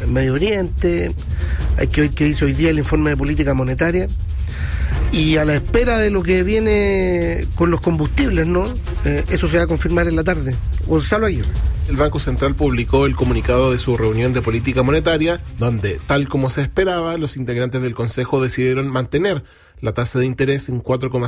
Medio Oriente, hay que ver qué dice hoy día el informe de política monetaria, y a la espera de lo que viene con los combustibles, ¿no? Eso se va a confirmar en la tarde. Gonzalo Aguirre. El Banco Central publicó el comunicado de su reunión de política monetaria, donde, tal como se esperaba, los integrantes del Consejo decidieron mantener la tasa de interés en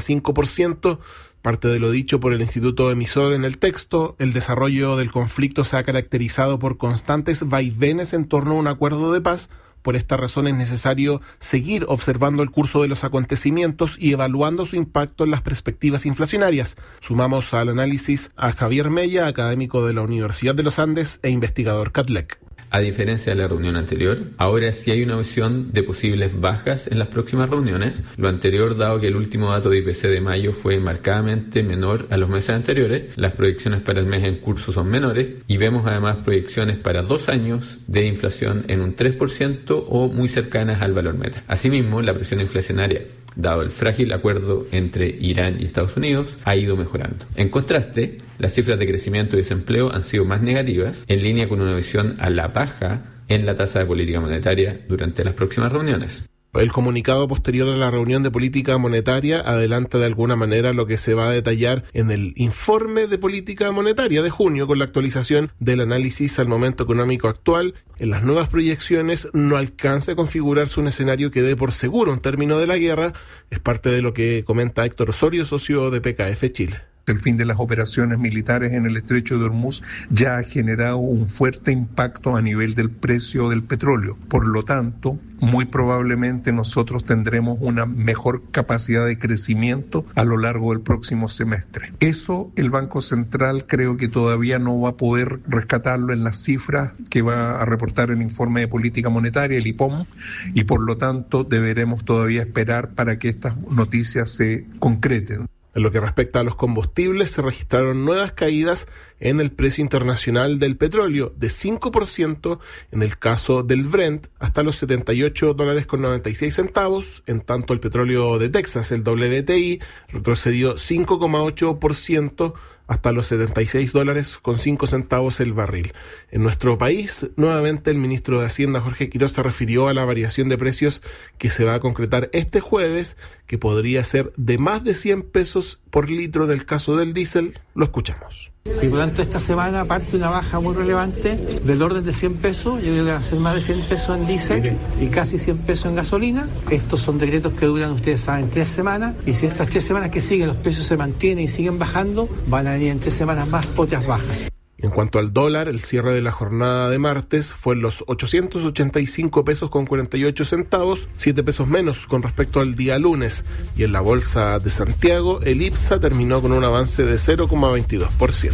4,5%, parte de lo dicho por el Instituto Emisor en el texto. El desarrollo del conflicto se ha caracterizado por constantes vaivenes en torno a un acuerdo de paz. Por esta razón es necesario seguir observando el curso de los acontecimientos y evaluando su impacto en las perspectivas inflacionarias. Sumamos al análisis a Javier Mella, académico de la Universidad de los Andes e investigador CATLEC. A diferencia de la reunión anterior, ahora sí hay una visión de posibles bajas en las próximas reuniones, lo anterior dado que el último dato de IPC de mayo fue marcadamente menor a los meses anteriores, las proyecciones para el mes en curso son menores y vemos además proyecciones para 2 años de inflación en un 3% o muy cercanas al valor meta. Asimismo, la presión inflacionaria, dado el frágil acuerdo entre Irán y Estados Unidos, ha ido mejorando. En contraste, las cifras de crecimiento y desempleo han sido más negativas, en línea con una visión a la baja en la tasa de política monetaria durante las próximas reuniones. El comunicado posterior a la reunión de política monetaria adelanta de alguna manera lo que se va a detallar en el informe de política monetaria de junio, con la actualización del análisis al momento económico actual. En las nuevas proyecciones no alcanza a configurarse un escenario que dé por seguro un término de la guerra. Es parte de lo que comenta Héctor Osorio, socio de PKF Chile. El fin de las operaciones militares en el estrecho de Hormuz ya ha generado un fuerte impacto a nivel del precio del petróleo. Por lo tanto, muy probablemente nosotros tendremos una mejor capacidad de crecimiento a lo largo del próximo semestre. Eso el Banco Central creo que todavía no va a poder rescatarlo en las cifras que va a reportar el informe de política monetaria, el IPOM, y por lo tanto deberemos todavía esperar para que estas noticias se concreten. En lo que respecta a los combustibles, se registraron nuevas caídas en el precio internacional del petróleo, de 5% en el caso del Brent, hasta los $78.96, en tanto el petróleo de Texas, el WTI, retrocedió 5,8% hasta los $76.05 el barril. En nuestro país, nuevamente el ministro de Hacienda, Jorge Quiroz, se refirió a la variación de precios que se va a concretar este jueves, que podría ser de más de 100 pesos por litro en el caso del diésel. Lo escuchamos. Y por tanto esta semana parte una baja muy relevante del orden de 100 pesos, yo creo que va a ser más de 100 pesos en diésel y casi 100 pesos en gasolina. Estos son decretos que duran, ustedes saben, 3 semanas, y si estas 3 semanas que siguen los precios se mantienen y siguen bajando, van a venir en 3 semanas más otras bajas. En cuanto al dólar, el cierre de la jornada de martes fue en los 885 pesos con 48 centavos, 7 pesos menos con respecto al día lunes. Y en la bolsa de Santiago, el IPSA terminó con un avance de 0,22%.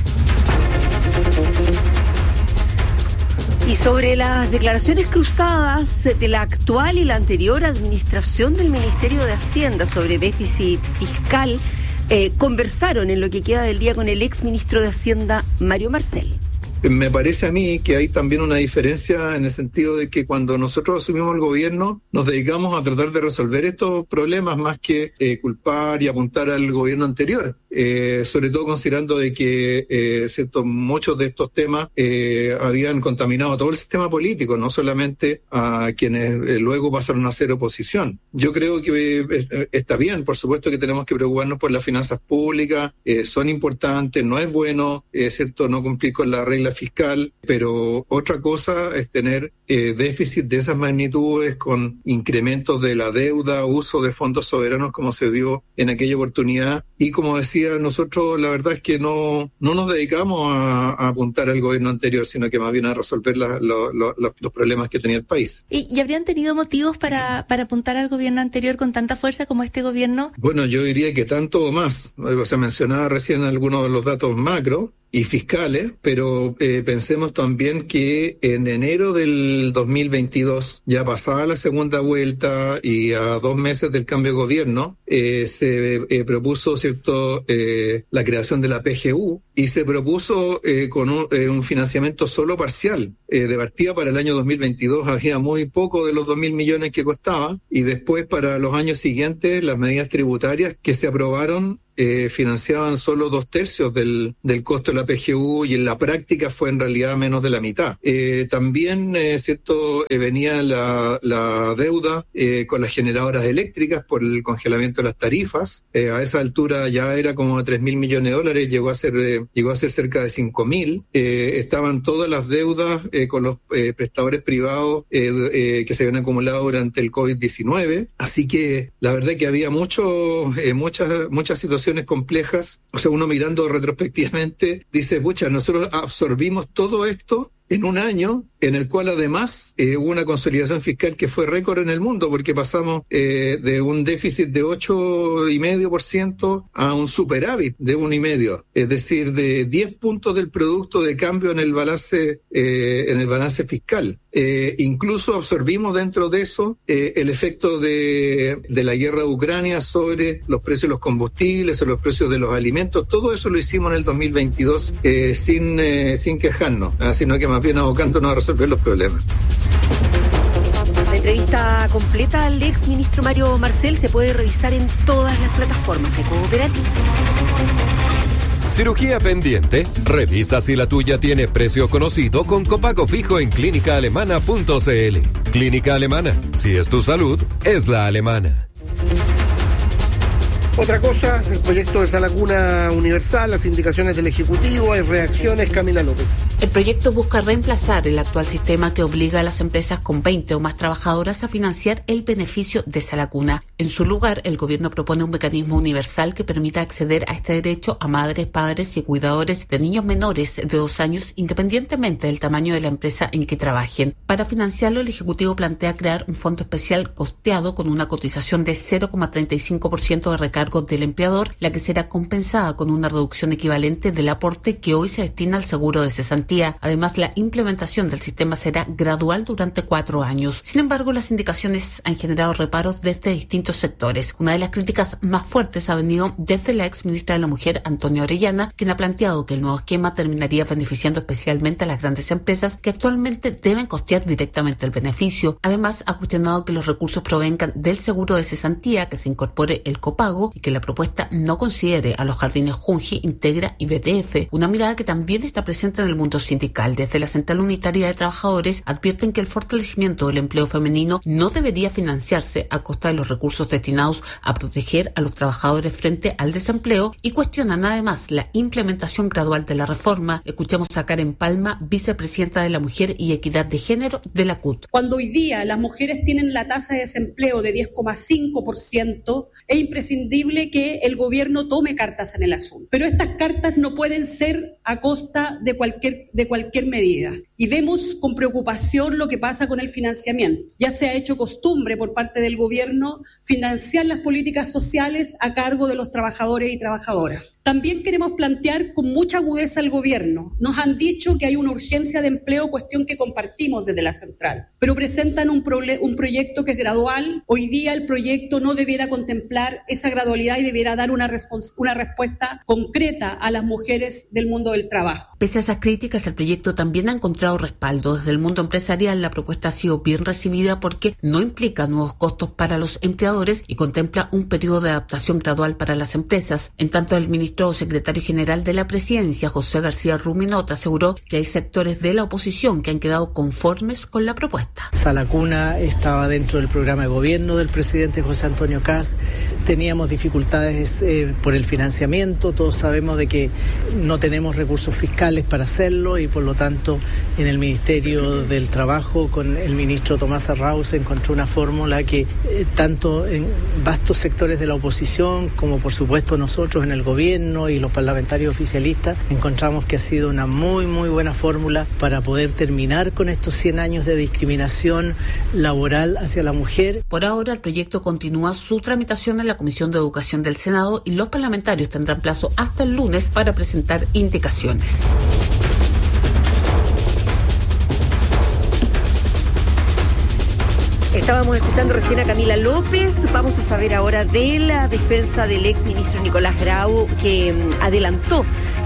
Y sobre las declaraciones cruzadas de la actual y la anterior administración del Ministerio de Hacienda sobre déficit fiscal, conversaron en lo que queda del día con el exministro de Hacienda, Mario Marcel. Me parece a mí que hay también una diferencia en el sentido de que cuando nosotros asumimos el gobierno nos dedicamos a tratar de resolver estos problemas más que culpar y apuntar al gobierno anterior, sobre todo considerando de que muchos de estos temas habían contaminado todo el sistema político, no solamente a quienes luego pasaron a ser oposición. Yo creo que está bien, por supuesto que tenemos que preocuparnos por las finanzas públicas, son importantes, no es bueno, ¿cierto?, no cumplir con la regla fiscal, pero otra cosa es tener déficit de esas magnitudes con incrementos de la deuda, uso de fondos soberanos como se dio en aquella oportunidad, y como decía, nosotros la verdad es que no nos dedicamos a apuntar al gobierno anterior, sino que más bien a resolver los problemas que tenía el país. ¿Y habrían tenido motivos para apuntar al gobierno anterior con tanta fuerza como este gobierno? Bueno, yo diría que tanto o más. Se mencionaba recién algunos de los datos macro y fiscales, pero pensemos también que en enero del 2022, ya pasada la segunda vuelta y a 2 meses del cambio de gobierno, se propuso, ¿cierto?, la creación de la PGU, y se propuso con un financiamiento solo parcial. De partida para el año 2022 había muy poco de los 2.000 millones que costaba, y después para los años siguientes las medidas tributarias que se aprobaron financiaban solo 2/3 del costo de la PGU, y en la práctica fue en realidad menos de la mitad. También, cierto, venía la deuda con las generadoras eléctricas por el congelamiento de las tarifas. A esa altura ya era como de $3.000 millones, llegó a ser cerca de 5.000. Estaban todas las deudas con los prestadores privados que se habían acumulado durante el COVID-19. Así que la verdad que había muchas situaciones complejas. O sea, uno mirando retrospectivamente dice, pucha, nosotros absorbimos todo esto en un año en el cual además hubo una consolidación fiscal que fue récord en el mundo, porque pasamos de un déficit de 8,5% a un superávit de 1,5%, es decir, de 10 puntos del producto de cambio en el balance fiscal. Incluso absorbimos dentro de eso el efecto de la guerra de Ucrania sobre los precios de los combustibles, sobre los precios de los alimentos. Todo eso lo hicimos en el 2022 sin quejarnos, sino que más bien abocándonos a resolver los problemas. La entrevista completa al ex ministro Mario Marcel se puede revisar en todas las plataformas de Cooperativa. Cirugía pendiente. Revisa si la tuya tiene precio conocido con copago fijo en clínicaalemana.cl. Clínica Alemana. Si es tu salud, es la alemana. Otra cosa, el proyecto de Sala Cuna Universal, las indicaciones del Ejecutivo, hay reacciones. Camila López. El proyecto busca reemplazar el actual sistema que obliga a las empresas con 20 o más trabajadoras a financiar el beneficio de Sala Cuna. En su lugar, el gobierno propone un mecanismo universal que permita acceder a este derecho a madres, padres y cuidadores de niños menores de 2 años, independientemente del tamaño de la empresa en que trabajen. Para financiarlo, el Ejecutivo plantea crear un fondo especial costeado con una cotización de 0,35% de recargo del empleador, la que será compensada con una reducción equivalente del aporte que hoy se destina al seguro de cesantía. Además, la implementación del sistema será gradual durante 4 años. Sin embargo, las indicaciones han generado reparos desde distintos sectores. Una de las críticas más fuertes ha venido desde la ex ministra de la Mujer, Antonia Orellana, quien ha planteado que el nuevo esquema terminaría beneficiando especialmente a las grandes empresas que actualmente deben costear directamente el beneficio. Además, ha cuestionado que los recursos provengan del seguro de cesantía, que se incorpore el copago y que la propuesta no considere a los jardines Junji, Integra y BTF. Una mirada que también está presente en el mundo sindical. Desde la Central Unitaria de Trabajadores advierten que el fortalecimiento del empleo femenino no debería financiarse a costa de los recursos destinados a proteger a los trabajadores frente al desempleo y cuestionan además la implementación gradual de la reforma. Escuchamos a Karen Palma, vicepresidenta de la Mujer y Equidad de Género de la CUT. Cuando hoy día las mujeres tienen la tasa de desempleo de 10,5%, es imprescindible que el gobierno tome cartas en el asunto. Pero estas cartas no pueden ser a costa de cualquier medida. Y vemos con preocupación lo que pasa con el financiamiento. Ya se ha hecho costumbre por parte del gobierno financiar las políticas sociales a cargo de los trabajadores y trabajadoras. También queremos plantear con mucha agudeza al gobierno. Nos han dicho que hay una urgencia de empleo, cuestión que compartimos desde la central, pero presentan un proyecto que es gradual. Hoy día el proyecto no debiera contemplar esa gradualidad y debiera dar una respuesta concreta a las mujeres del mundo del trabajo. Pese a esas críticas, el proyecto también ha encontrado respaldo. Desde el mundo empresarial, la propuesta ha sido bien recibida porque no implica nuevos costos para los empleadores y contempla un periodo de adaptación gradual para las empresas. En tanto, el ministro o secretario general de la Presidencia, José García Ruminot, aseguró que hay sectores de la oposición que han quedado conformes con la propuesta. Sala Cuna estaba dentro del programa de gobierno del presidente José Antonio Kast. Teníamos dificultades por el financiamiento. Todos sabemos de que no tenemos recursos fiscales para hacerlo y por lo tanto en el Ministerio del Trabajo con el ministro Tomás Arrau se encontró una fórmula que tanto en vastos sectores de la oposición como por supuesto nosotros en el gobierno y los parlamentarios oficialistas encontramos que ha sido una muy buena fórmula para poder terminar con estos 100 años de discriminación laboral hacia la mujer. Por ahora el proyecto continúa su tramitación en la Comisión de Educación del Senado y los parlamentarios tendrán plazo hasta el lunes para presentar indicaciones. Estábamos escuchando recién a Camila López. Vamos a saber ahora de la defensa del ex ministro Nicolás Grau, que adelantó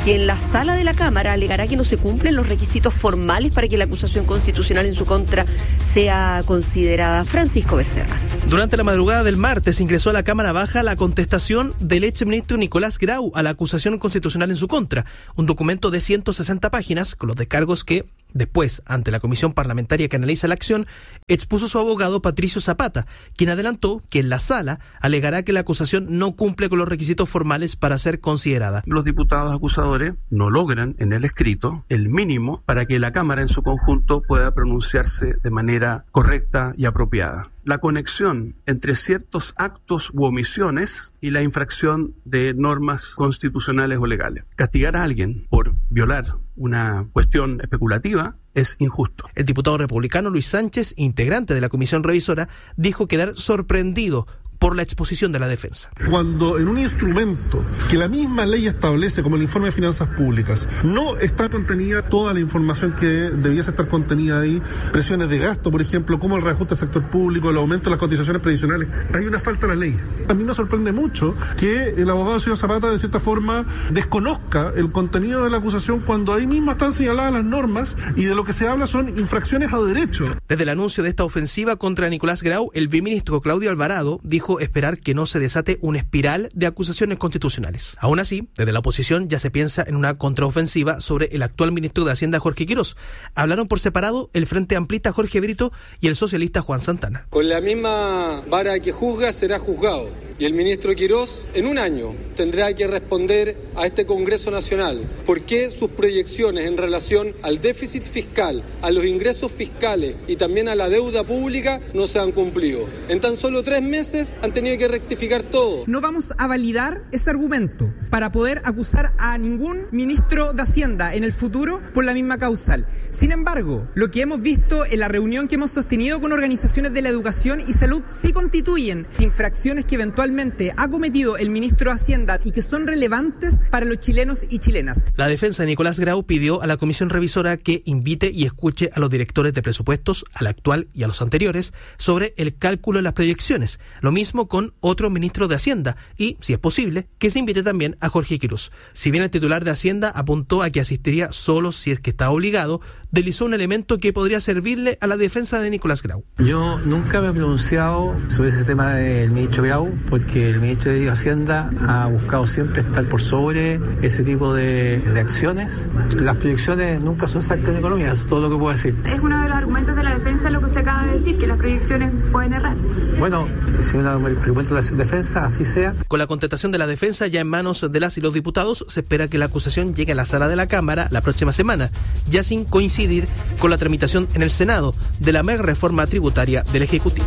que en la sala de la Cámara alegará que no se cumplen los requisitos formales para que la acusación constitucional en su contra sea considerada. Francisco Becerra. Durante la madrugada del martes ingresó a la Cámara Baja la contestación del exministro Nicolás Grau a la acusación constitucional en su contra, un documento de 160 páginas con los descargos que después, ante la comisión parlamentaria que analiza la acción, expuso su abogado Patricio Zapata, quien adelantó que en la sala alegará que la acusación no cumple con los requisitos formales para ser considerada. Los diputados acusadores no logran en el escrito el mínimo para que la Cámara en su conjunto pueda pronunciarse de manera correcta y apropiada. La conexión entre ciertos actos u omisiones y la infracción de normas constitucionales o legales. Castigar a alguien por violar una cuestión especulativa es injusto. El diputado republicano Luis Sánchez, integrante de la comisión revisora, dijo quedar sorprendido por la exposición de la defensa. Cuando en un instrumento que la misma ley establece, como el informe de finanzas públicas, no está contenida toda la información que debiese estar contenida ahí, presiones de gasto, por ejemplo, como el reajuste del sector público, el aumento de las cotizaciones previsionales, hay una falta de la ley. A mí me sorprende mucho que el abogado señor Zapata, de cierta forma, desconozca el contenido de la acusación cuando ahí mismo están señaladas las normas y de lo que se habla son infracciones a derecho. Desde el anuncio de esta ofensiva contra Nicolás Grau, el viceministro Claudio Alvarado dijo esperar que no se desate una espiral de acusaciones constitucionales. Aún así, desde la oposición ya se piensa en una contraofensiva sobre el actual ministro de Hacienda, Jorge Quirós. Hablaron por separado el Frente Amplista Jorge Brito y el socialista Juan Santana. Con la misma vara que juzga será juzgado, y el ministro Quirós en un año tendrá que responder a este Congreso Nacional por qué sus proyecciones en relación al déficit fiscal, a los ingresos fiscales y también a la deuda pública no se han cumplido. En tan solo 3 meses han tenido que rectificar todo. No vamos a validar ese argumento para poder acusar a ningún ministro de Hacienda en el futuro por la misma causal. Sin embargo, lo que hemos visto en la reunión que hemos sostenido con organizaciones de la educación y salud sí constituyen infracciones que eventualmente ha cometido el ministro de Hacienda y que son relevantes para los chilenos y chilenas. La defensa de Nicolás Grau pidió a la comisión revisora que invite y escuche a los directores de presupuestos, al actual y a los anteriores, sobre el cálculo de las proyecciones. Lo mismo con otro ministro de Hacienda y, si es posible, que se invite también a Jorge Quirós. Si bien el titular de Hacienda apuntó a que asistiría solo si es que está obligado, deslizó un elemento que podría servirle a la defensa de Nicolás Grau. Yo nunca me he pronunciado sobre ese tema del ministro Grau porque el ministro de Hacienda ha buscado siempre estar por sobre ese tipo de acciones. Las proyecciones nunca son exactas en economía, eso es todo lo que puedo decir. Es uno de los argumentos de la defensa lo que usted acaba de decir, que las proyecciones pueden errar. Bueno, si un argumento de la defensa, así sea. Con la contestación de la defensa ya en manos de las y los diputados, se espera que la acusación llegue a la sala de la Cámara la próxima semana, ya sin coincidir con la tramitación en el Senado de la mega reforma tributaria del Ejecutivo.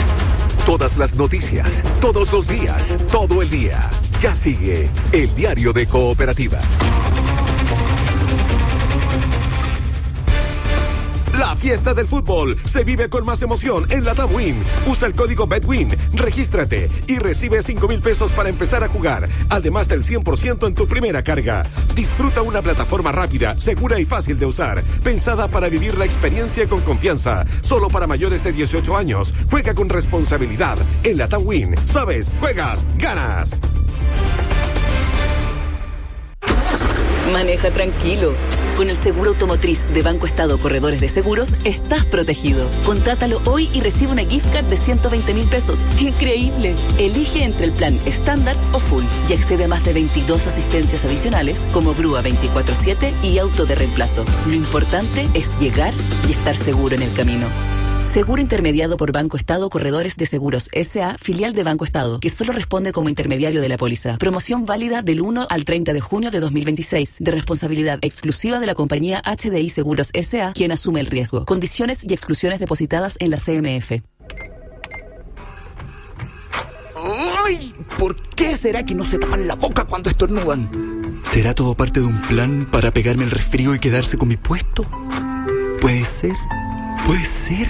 Todas las noticias, todos los días, todo el día. Ya sigue el Diario de Cooperativa. La fiesta del fútbol se vive con más emoción en la LATAM Win. Usa el código BETWIN, regístrate y recibe 5,000 pesos para empezar a jugar, además del 100% en tu primera carga. Disfruta una plataforma rápida, segura y fácil de usar, pensada para vivir la experiencia con confianza. Solo para mayores de 18 años. Juega con responsabilidad. En LATAM Win, sabes, juegas, ganas. Maneja tranquilo. Con el seguro automotriz de Banco Estado Corredores de Seguros, estás protegido. Contrátalo hoy y recibe una gift card de 120,000 pesos. ¡Increíble! Elige entre el plan estándar o full y accede a más de 22 asistencias adicionales como grúa 24/7 y auto de reemplazo. Lo importante es llegar y estar seguro en el camino. Seguro intermediado por Banco Estado Corredores de Seguros S.A., filial de Banco Estado, que solo responde como intermediario de la póliza. Promoción válida del 1 al 30 de junio de 2026, de responsabilidad exclusiva de la compañía HDI Seguros S.A., quien asume el riesgo. Condiciones y exclusiones depositadas en la CMF. ¡Ay! ¿Por qué será que no se tapan la boca cuando estornudan? ¿Será todo parte de un plan para pegarme el resfrío y quedarse con mi puesto? ¿Puede ser? ¿Puede ser?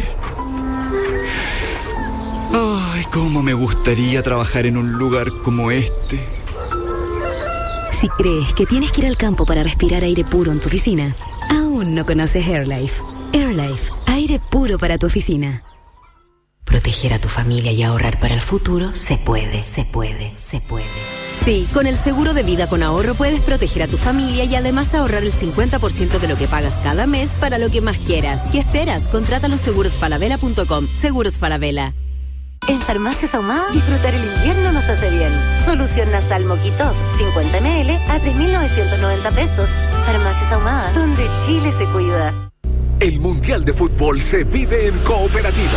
Ay, cómo me gustaría trabajar en un lugar como este. Si crees que tienes que ir al campo para respirar aire puro en tu oficina, aún no conoces AirLife. AirLife, aire puro para tu oficina. proteger a tu familia y ahorrar para el futuro, se puede. Sí, con el seguro de vida con ahorro puedes proteger a tu familia y además ahorrar el 50% de lo que pagas cada mes para lo que más quieras. ¿Qué esperas? Contrata los segurosfalabella.com. Seguros Falabella. En Farmacias Ahumada, disfrutar el invierno nos hace bien. Solución nasal Moquitov, 50 ml a 3.990 pesos. Farmacias Ahumada, donde Chile se cuida. El Mundial de Fútbol se vive en Cooperativa.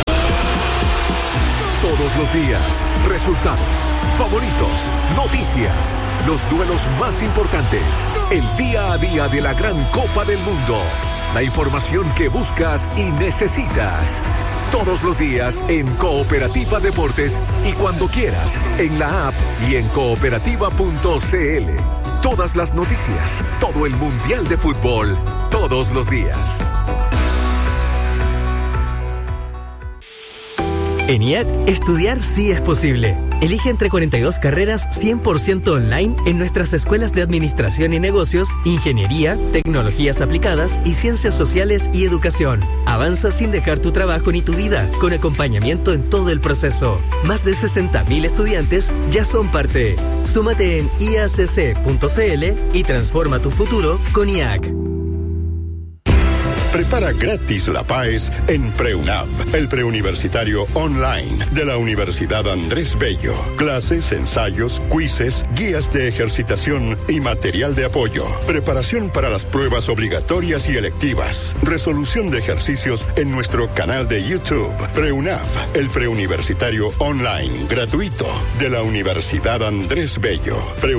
Todos los días, resultados, favoritos, noticias, los duelos más importantes, el día a día de la gran Copa del Mundo, la información que buscas y necesitas. Todos los días en Cooperativa Deportes y cuando quieras en la app y en cooperativa.cl. Todas las noticias, todo el Mundial de Fútbol, todos los días. En IAC, estudiar sí es posible. Elige entre 42 carreras 100% online en nuestras escuelas de Administración y Negocios, Ingeniería, Tecnologías Aplicadas y Ciencias Sociales y Educación. Avanza sin dejar tu trabajo ni tu vida, con acompañamiento en todo el proceso. Más de 60.000 estudiantes ya son parte. Súmate en iacc.cl y transforma tu futuro con IAC. Prepara gratis la PAES en PreUNAV, el preuniversitario online de la Universidad Andrés Bello. Clases, ensayos, quizzes, guías de ejercitación y material de apoyo. Preparación para las pruebas obligatorias y electivas. Resolución de ejercicios en nuestro canal de YouTube. PreUNAV, el preuniversitario online gratuito de la Universidad Andrés Bello.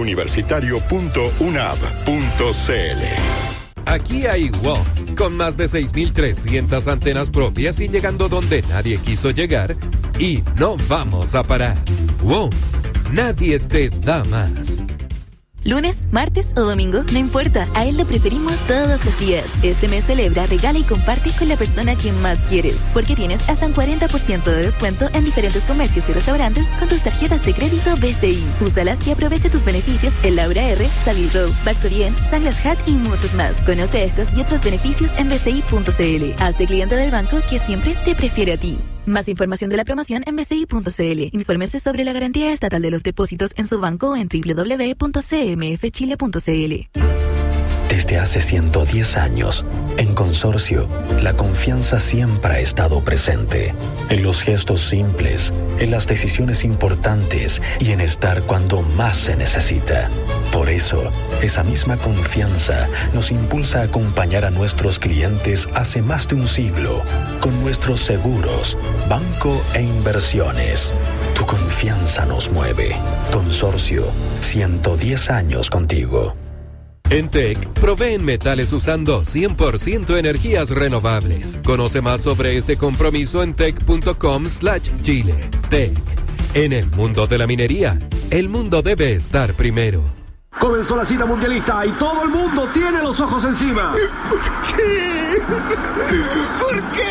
preuniversitario.unav.cl. Aquí hay WOM, con más de 6.300 antenas propias y llegando donde nadie quiso llegar, y no vamos a parar. WOM, nadie te da más. Lunes, martes o domingo, no importa, a él lo preferimos todos los días. Este mes celebra, regala y comparte con la persona que más quieres, porque tienes hasta un 40% de descuento en diferentes comercios y restaurantes con tus tarjetas de crédito BCI. Úsalas y aprovecha tus beneficios en Laura R, Savile Row, Varsovien, Sunglass Hut y muchos más. Conoce estos y otros beneficios en bci.cl. Hazte cliente del banco que siempre te prefiere a ti. Más información de la promoción en bci.cl. Infórmese sobre la garantía estatal de los depósitos en su banco o en www.cmfchile.cl. Desde hace 110 años, en Consorcio, la confianza siempre ha estado presente. En los gestos simples, en las decisiones importantes y en estar cuando más se necesita. Por eso, esa misma confianza nos impulsa a acompañar a nuestros clientes hace más de un siglo, con nuestros seguros, banco e inversiones. Tu confianza nos mueve. Consorcio, 110 años contigo. En TEC, proveen metales usando 100% energías renovables. Conoce más sobre este compromiso en tec.com/Chile. TEC. En el mundo de la minería, el mundo debe estar primero. Comenzó la cita mundialista y todo el mundo tiene los ojos encima. ¿Por qué? ¿Por qué?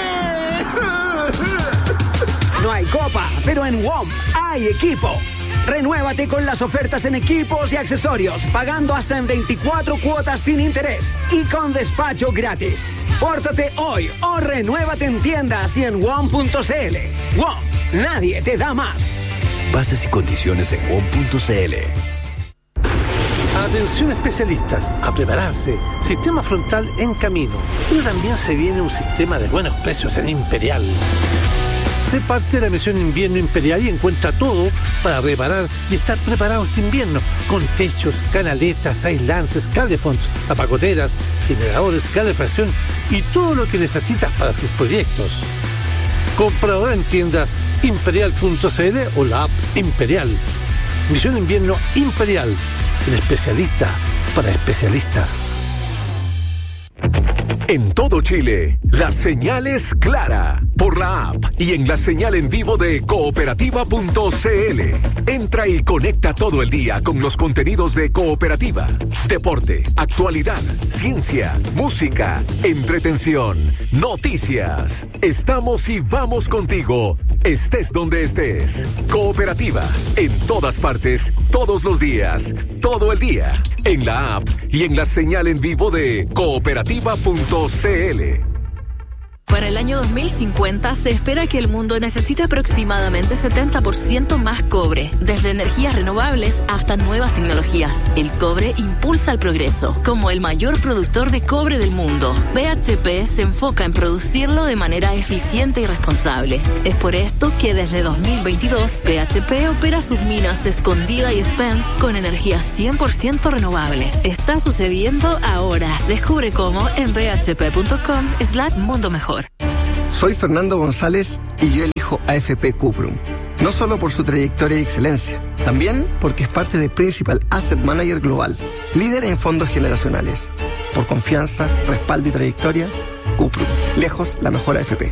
No hay copa, pero en WOM hay equipo. Renuévate con las ofertas en equipos y accesorios, pagando hasta en 24 cuotas sin interés y con despacho gratis. Pórtate hoy o renuévate en tiendas y en WOM.cl. WOM, nadie te da más. Bases y condiciones en WOM.cl. Atención especialistas, a prepararse. Sistema frontal en camino. Pero también se viene un sistema de buenos precios en Imperial. Sé parte de la misión Invierno Imperial y encuentra todo para reparar y estar preparado este invierno, con techos, canaletas, aislantes, calefonds, tapacoteras, generadores, calefacción y todo lo que necesitas para tus proyectos. Compra ahora en tiendas imperial.cl o la app Imperial. Misión Invierno Imperial, el especialista para especialistas. En todo Chile, la señal es clara por la app y en la señal en vivo de cooperativa.cl. Entra y conecta todo el día con los contenidos de Cooperativa. Deporte, actualidad, ciencia, música, entretención, noticias. Estamos y vamos contigo, estés donde estés. Cooperativa, en todas partes, todos los días, todo el día. En la app y en la señal en vivo de cooperativa.cl. Para el año 2050 se espera que el mundo necesite aproximadamente 70% más cobre, desde energías renovables hasta nuevas tecnologías. El cobre impulsa el progreso. Como el mayor productor de cobre del mundo, BHP se enfoca en producirlo de manera eficiente y responsable. Es por esto que desde 2022 BHP opera sus minas Escondida y Spence con energía 100% renovable. Está sucediendo ahora. Descubre cómo en bhp.com/mundo mejor. Soy Fernando González y yo elijo AFP Cuprum. No solo por su trayectoria y excelencia, también porque es parte de Principal Asset Manager Global, líder en fondos generacionales. Por confianza, respaldo y trayectoria, Cuprum. Lejos la mejor AFP.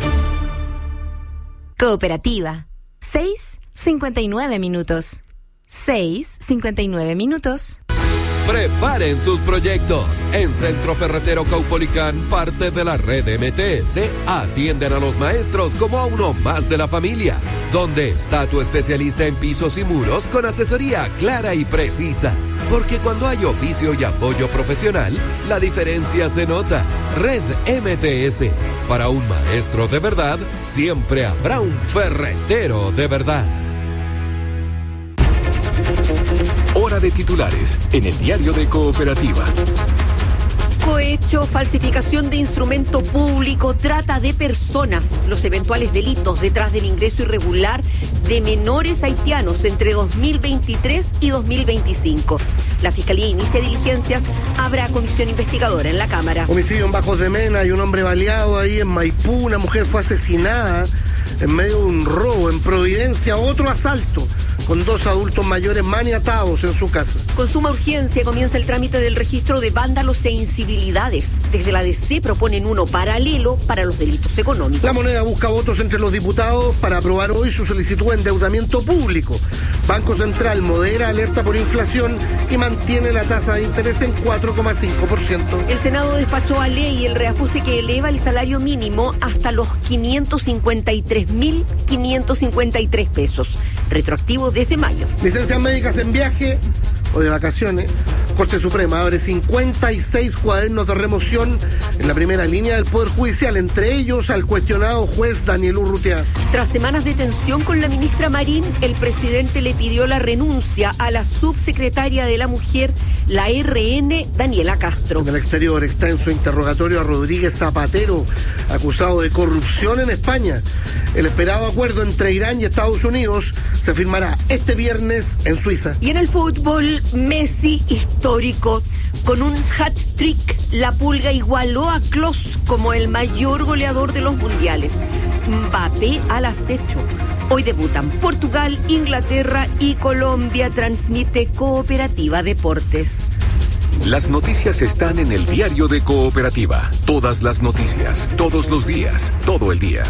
Cooperativa. 6:59 minutos. 6:59 minutos. Preparen sus proyectos. En Centro Ferretero Caupolicán, parte de la red MTS, atienden a los maestros como a uno más de la familia. ¿Dónde está tu especialista en pisos y muros con asesoría clara y precisa? Porque cuando hay oficio y apoyo profesional, la diferencia se nota. Red MTS. Para un maestro de verdad, siempre habrá un ferretero de verdad. Hora de titulares en el diario de Cooperativa. Cohecho, falsificación de instrumento público, trata de personas, los eventuales delitos detrás del ingreso irregular de menores haitianos entre 2023 y 2025. La Fiscalía inicia diligencias, habrá comisión investigadora en la Cámara. Homicidio en Bajos de Mena, hay un hombre baleado ahí en Maipú, una mujer fue asesinada en medio de un robo. En Providencia, otro asalto con 2 adultos mayores maniatados en su casa. Con suma urgencia comienza el trámite del registro de vándalos e incivilidades. Desde la DC proponen uno paralelo para los delitos económicos. La Moneda busca votos entre los diputados para aprobar hoy su solicitud de endeudamiento público. Banco Central modera alerta por inflación y mantiene la tasa de interés en 4,5%. El Senado despachó a ley el reajuste que eleva el salario mínimo hasta los 553.553 pesos, retroactivo desde mayo. Licencias médicas en viaje o de vacaciones. Corte Suprema abre 56 cuadernos de remoción en la primera línea del Poder Judicial, entre ellos al cuestionado juez Daniel Urrutia. Tras semanas de tensión con la ministra Marín, el presidente le pidió la renuncia a la subsecretaria de la Mujer, la RN, Daniela Castro. En el exterior, extenso interrogatorio a Rodríguez Zapatero, acusado de corrupción en España. El esperado acuerdo entre Irán y Estados Unidos se firmará este viernes en Suiza. Y en el fútbol, Messi histórico. Con un hat-trick, la Pulga igualó a Klose como el mayor goleador de los mundiales. Mbappé al acecho. Hoy debutan Portugal, Inglaterra y Colombia. Transmite Cooperativa Deportes. Las noticias están en el diario de Cooperativa. Todas las noticias, todos los días, todo el día.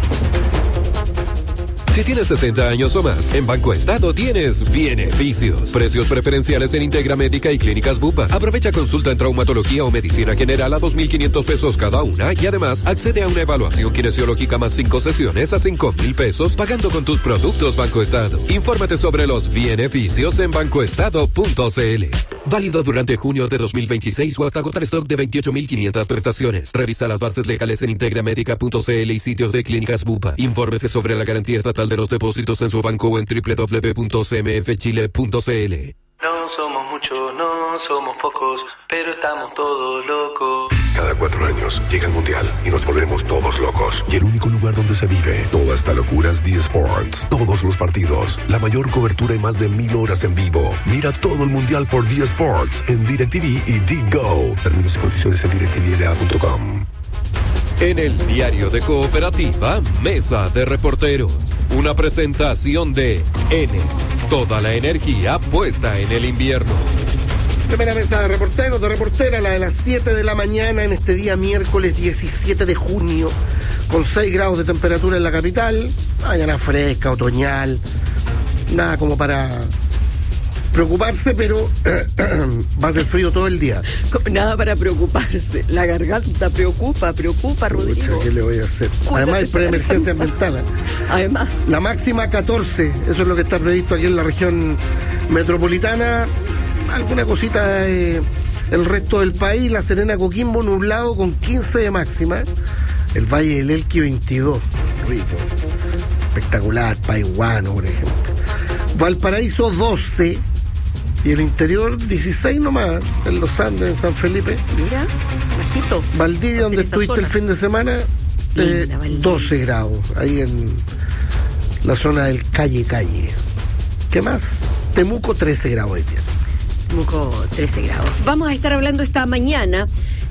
Si tienes 60 años o más, en Banco Estado tienes beneficios. Precios preferenciales en Integra Médica y Clínicas Bupa. Aprovecha consulta en traumatología o medicina general a 2.500 pesos cada una y además accede a una evaluación kinesiológica más 5 sesiones a 5.000 pesos pagando con tus productos Banco Estado. Infórmate sobre los beneficios en bancoestado.cl. Válido durante junio de 2026 o hasta agotar stock de 28.500 prestaciones. Revisa las bases legales en integramédica.cl y sitios de Clínicas Bupa. Infórmese sobre la garantía estatal de los depósitos en su banco o en www.cmfchile.cl. No somos muchos, no somos pocos, pero estamos todos locos. Cada 4 años llega el Mundial y nos volvemos todos locos. Y el único lugar donde se vive toda esta locura es D-Sports. Todos los partidos, la mayor cobertura y más de 1000 horas en vivo. Mira todo el Mundial por D-Sports en DirecTV y D-Go. Términos y condiciones en directvla.com. En el diario de Cooperativa, Mesa de Reporteros. Una presentación de N. Toda la energía puesta en el invierno. Primera mesa de reporteros, de reportera, la de las 7 de la mañana en este día miércoles 17 de junio, con 6 grados de temperatura en la capital. Mañana fresca, otoñal, nada como para preocuparse, pero va a ser frío todo el día. Nada para preocuparse. La garganta preocupa, Rodrigo. Pucha, ¿qué le voy a hacer? Además hay preemergencia ambiental. Además. La máxima 14, eso es lo que está previsto aquí en la región metropolitana. Alguna cosita el resto del país. La Serena, Coquimbo nublado con 15 de máxima. el Valle del Elqui 22, rico, espectacular, Paihuano, por ejemplo. Valparaíso 12 y el interior 16 nomás, en los Andes, en San Felipe. Mira, bajito. Valdivia, donde estuviste el fin de semana, 12 grados, ahí en la zona del Calle. ¿Qué más? Temuco 13 grados hoy día. Temuco 13 grados. Vamos a estar hablando esta mañana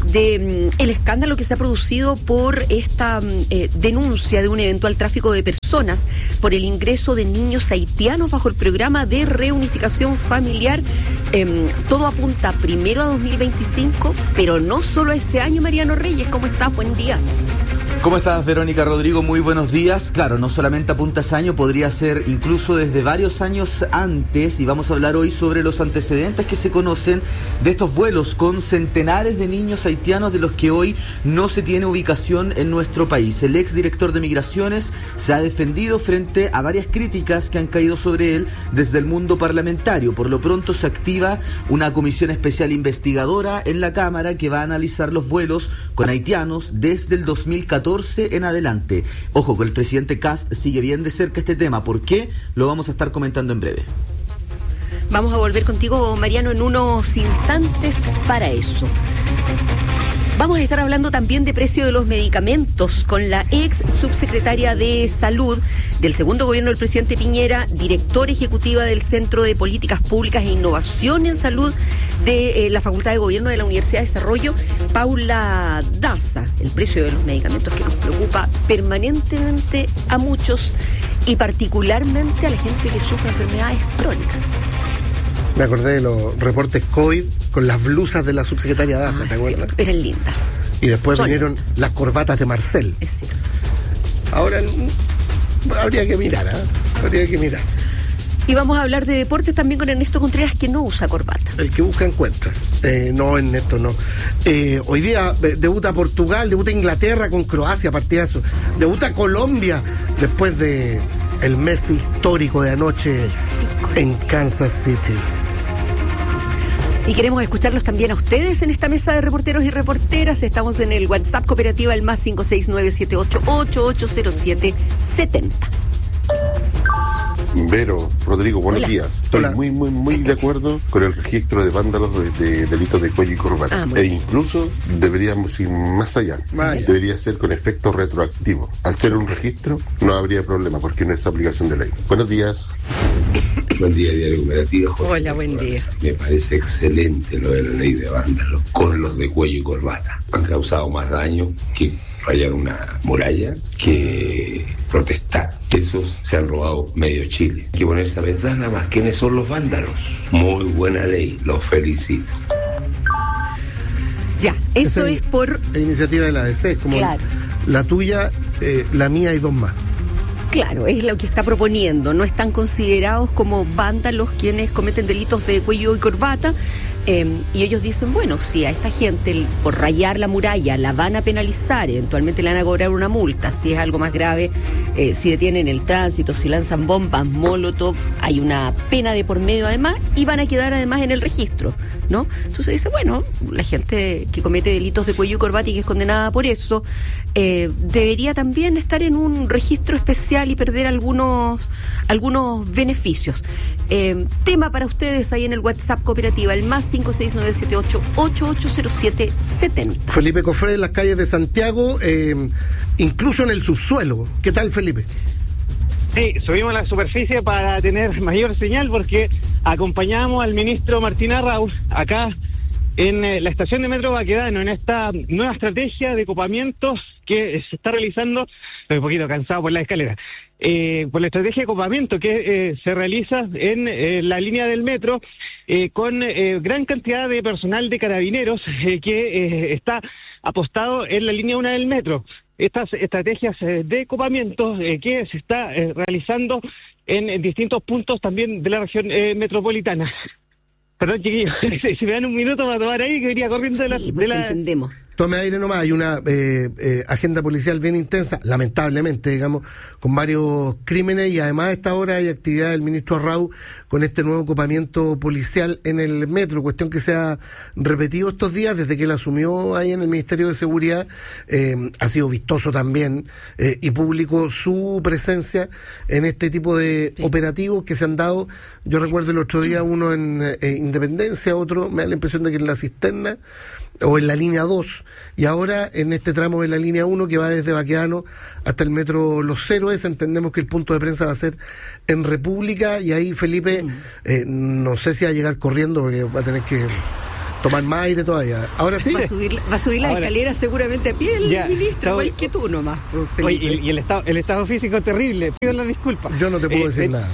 de el escándalo que se ha producido por esta denuncia de un eventual tráfico de personas por el ingreso de niños haitianos bajo el programa de reunificación familiar. Todo apunta primero a 2025, pero no solo a ese año. Mariano Reyes, ¿cómo estás? Buen día. ¿Cómo estás, Verónica Rodrigo? Muy buenos días. Claro, no solamente apunta a ese año, podría ser incluso desde varios años antes, y vamos a hablar hoy sobre los antecedentes que se conocen de estos vuelos con centenares de niños haitianos de los que hoy no se tiene ubicación en nuestro país. El exdirector de Migraciones se ha defendido frente a varias críticas que han caído sobre él desde el mundo parlamentario. Por lo pronto se activa una comisión especial investigadora en la Cámara que va a analizar los vuelos con haitianos desde el 2014 en adelante. Ojo, que el presidente Kast sigue bien de cerca este tema. ¿Por qué? Lo vamos a estar comentando en breve. Vamos a volver contigo, Mariano, en unos instantes para eso. Vamos a estar hablando también de precio de los medicamentos con la ex subsecretaria de Salud del segundo gobierno del presidente Piñera, directora ejecutiva del Centro de Políticas Públicas e Innovación en Salud de la Facultad de Gobierno de la Universidad de Desarrollo, Paula Daza. El precio de los medicamentos que nos preocupa permanentemente a muchos y particularmente a la gente que sufre enfermedades crónicas. Me acordé de los reportes COVID con las blusas de la subsecretaria Daza, ¿te acuerdas? Sí, eran lindas. Y después vinieron las corbatas de Marcel. Es cierto. Ahora habría que mirar, habría que mirar. Y vamos a hablar de deportes también con Ernesto Contreras, que no usa corbata. El que busca encuentra. No, Ernesto, no. Hoy día debuta Portugal, debuta Inglaterra con Croacia, partidazo. Debuta Colombia después de el Messi histórico de anoche en Kansas City. Y queremos escucharlos también a ustedes en esta mesa de reporteros y reporteras. Estamos en el WhatsApp Cooperativa, el más 56978880770. Vero, Rodrigo, buenos días. Estoy muy de acuerdo con el registro de vándalos de delitos de cuello y corbata. Incluso deberíamos ir más allá. Debería ser con efecto retroactivo. Al ser un registro, no habría problema porque no es aplicación de ley. Buenos días. Buen día, Diario Cooperativo. Hola, buen día. Me parece excelente lo de la ley de vándalos con los de cuello y corbata. Han causado más daño que rayar una muralla, que protestar. Esos se han robado medio Chile. Hay que ponerse a pensar nada más quiénes son los vándalos. Muy buena ley, los felicito. Ya, eso es por la iniciativa de la ADC, como claro. La tuya, la mía y dos más. Claro, es lo que está proponiendo. No están considerados como vándalos quienes cometen delitos de cuello y corbata. Y ellos dicen, bueno, si a esta gente por rayar la muralla la van a penalizar, eventualmente le van a cobrar una multa, si es algo más grave, si detienen el tránsito, si lanzan bombas, molotov, hay una pena de por medio además y van a quedar además en el registro, ¿no? Entonces dice, bueno, la gente que comete delitos de cuello y corbata y que es condenada por eso, debería también estar en un registro especial y perder algunos beneficios. Tema para ustedes ahí en el WhatsApp Cooperativa, el más 56978880770. Felipe Cofré en las calles de Santiago, incluso en el subsuelo. ¿Qué tal, Felipe? Sí, subimos la superficie para tener mayor señal porque acompañamos al ministro Martín Arrauz acá en la estación de Metro Baquedano, en esta nueva estrategia de copamientos que se está realizando. Estoy un poquito cansado por la escalera. Por la estrategia de copamiento que se realiza en la línea del metro con gran cantidad de personal de carabineros que está apostado en la línea 1 del metro. Estas estrategias de copamiento que se está realizando en distintos puntos también de la región metropolitana. Perdón, chiquillos, si me dan un minuto para tomar ahí, que iría corriendo sí, de la... entendemos. tome aire nomás. Hay una agenda policial bien intensa, lamentablemente, digamos, con varios crímenes, y además a esta hora hay actividad del ministro Arrau con este nuevo copamiento policial en el metro, cuestión que se ha repetido estos días desde que él asumió ahí en el Ministerio de Seguridad. Ha sido vistoso también y público su presencia en este tipo de operativos que se han dado. Yo recuerdo el otro día uno en Independencia, otro, me da la impresión de que en la Cisterna, o en la línea 2, y ahora en este tramo de la línea 1 que va desde Baquedano hasta el metro Los Héroes. Entendemos que el punto de prensa va a ser en República, y ahí Felipe, no sé si va a llegar corriendo porque va a tener que tomar más aire todavía. Ahora sí. Va a subir las escaleras seguramente a pie el ministro, igual que tú nomás. Oye, y el estado físico terrible. Pido las disculpas. Yo no te puedo decir nada.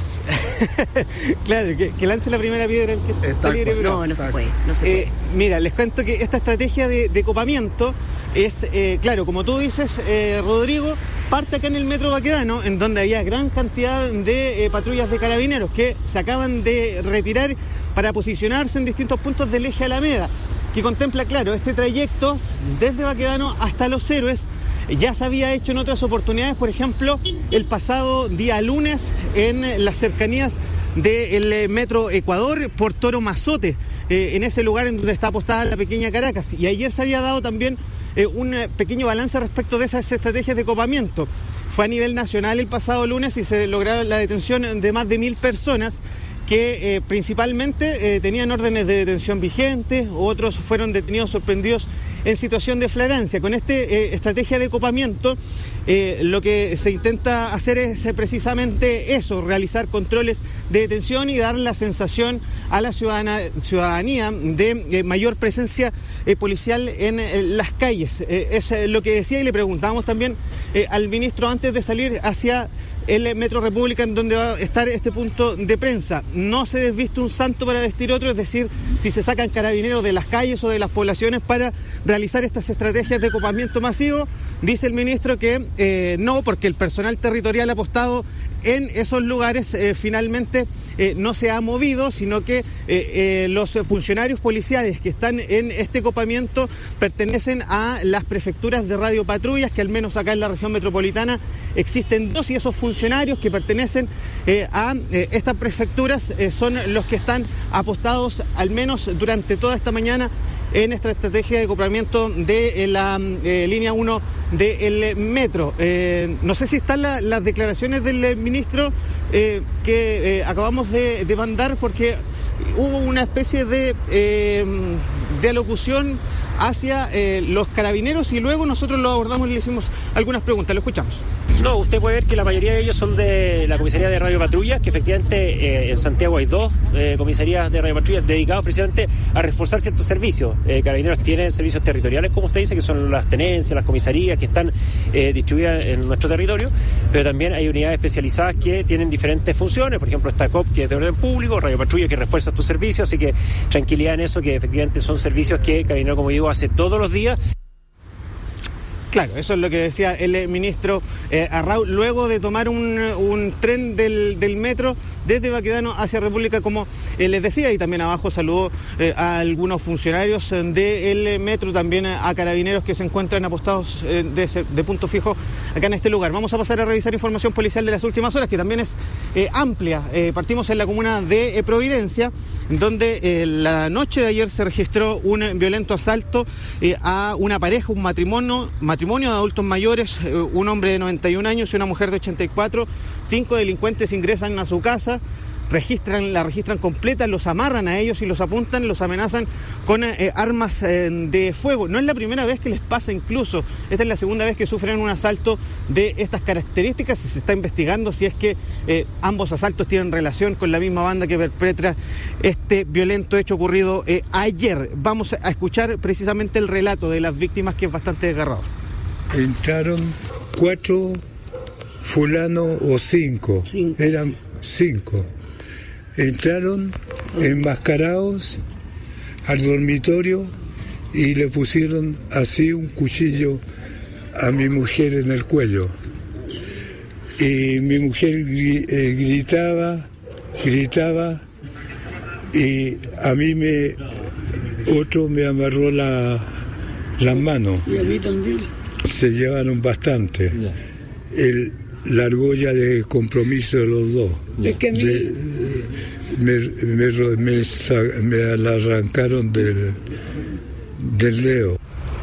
Claro, que lance la primera piedra el que está libre. No se puede. Mira, les cuento que esta estrategia de copamiento es, claro, como tú dices, Rodrigo, parte acá en el metro Baquedano, en donde había gran cantidad de patrullas de carabineros que se acaban de retirar para posicionarse en distintos puntos del eje Alameda, que contempla, claro, este trayecto desde Baquedano hasta Los Héroes. Ya se había hecho en otras oportunidades, por ejemplo, el pasado día lunes en las cercanías del metro Ecuador por Toro Mazote, en ese lugar en donde está apostada la pequeña Caracas. Y ayer se había dado también un pequeño balance respecto de esas estrategias de copamiento. Fue a nivel nacional el pasado lunes y se logró la detención de más de 1.000 personas que principalmente tenían órdenes de detención vigentes, otros fueron detenidos sorprendidos en situación de flagrancia. Con esta estrategia de copamiento, lo que se intenta hacer es precisamente eso, realizar controles de detención y dar la sensación a la ciudadanía de mayor presencia policial en las calles. Es lo que decía, y le preguntábamos también al ministro antes de salir hacia el Metro República, en donde va a estar este punto de prensa. No se desviste un santo para vestir otro, es decir, si se sacan carabineros de las calles o de las poblaciones para realizar estas estrategias de copamiento masivo, dice el ministro que no, porque el personal territorial apostado en esos lugares finalmente no se ha movido, sino que los funcionarios policiales que están en este copamiento pertenecen a las prefecturas de radiopatrullas, que al menos acá en la región metropolitana existen 2, y esos funcionarios que pertenecen a estas prefecturas son los que están apostados al menos durante toda esta mañana en esta estrategia de copamiento de la línea 1 del metro. No sé si están las declaraciones del ministro que acabamos de mandar, porque hubo una especie de alocución hacia los carabineros, y luego nosotros lo abordamos y le hicimos algunas preguntas. Lo escuchamos. No, usted puede ver que la mayoría de ellos son de la comisaría de Radio Patrulla, que efectivamente en Santiago hay 2 comisarías de Radio Patrulla dedicados precisamente a reforzar ciertos servicios. Carabineros tienen servicios territoriales, como usted dice, que son las tenencias, las comisarías que están distribuidas en nuestro territorio, pero también hay unidades especializadas que tienen diferentes funciones. Por ejemplo, está COP, que es de orden público, Radio Patrulla, que refuerza estos servicios, así que tranquilidad en eso, que efectivamente son servicios que Carabineros, como digo, hace todos los días. Claro, eso es lo que decía el ministro Arrau, luego de tomar un tren del metro desde Baquedano hacia República, como les decía, y también abajo saludó a algunos funcionarios del metro, también a carabineros que se encuentran apostados de punto fijo acá en este lugar. Vamos a pasar a revisar información policial de las últimas horas, que también es amplia. Partimos en la comuna de Providencia, donde la noche de ayer se registró un violento asalto a una pareja, un matrimonio de adultos mayores, un hombre de 91 años y una mujer de 84. 5 delincuentes ingresan a su casa, la registran completa, los amarran a ellos y los apuntan, los amenazan con armas de fuego. No es la primera vez que les pasa, incluso esta es la segunda vez que sufren un asalto de estas características, y se está investigando si es que ambos asaltos tienen relación con la misma banda que perpetra este violento hecho ocurrido ayer. Vamos a escuchar precisamente el relato de las víctimas, que es bastante desgarrador. Entraron 4 fulanos o 5, eran 5. Entraron enmascarados al dormitorio y le pusieron así un cuchillo a mi mujer en el cuello. Y mi mujer gritaba, y a mí otro me amarró Las manos. Y a mí también. Se llevaron bastante. La argolla de compromiso de los dos. Es que a mí... me la arrancaron del dedo.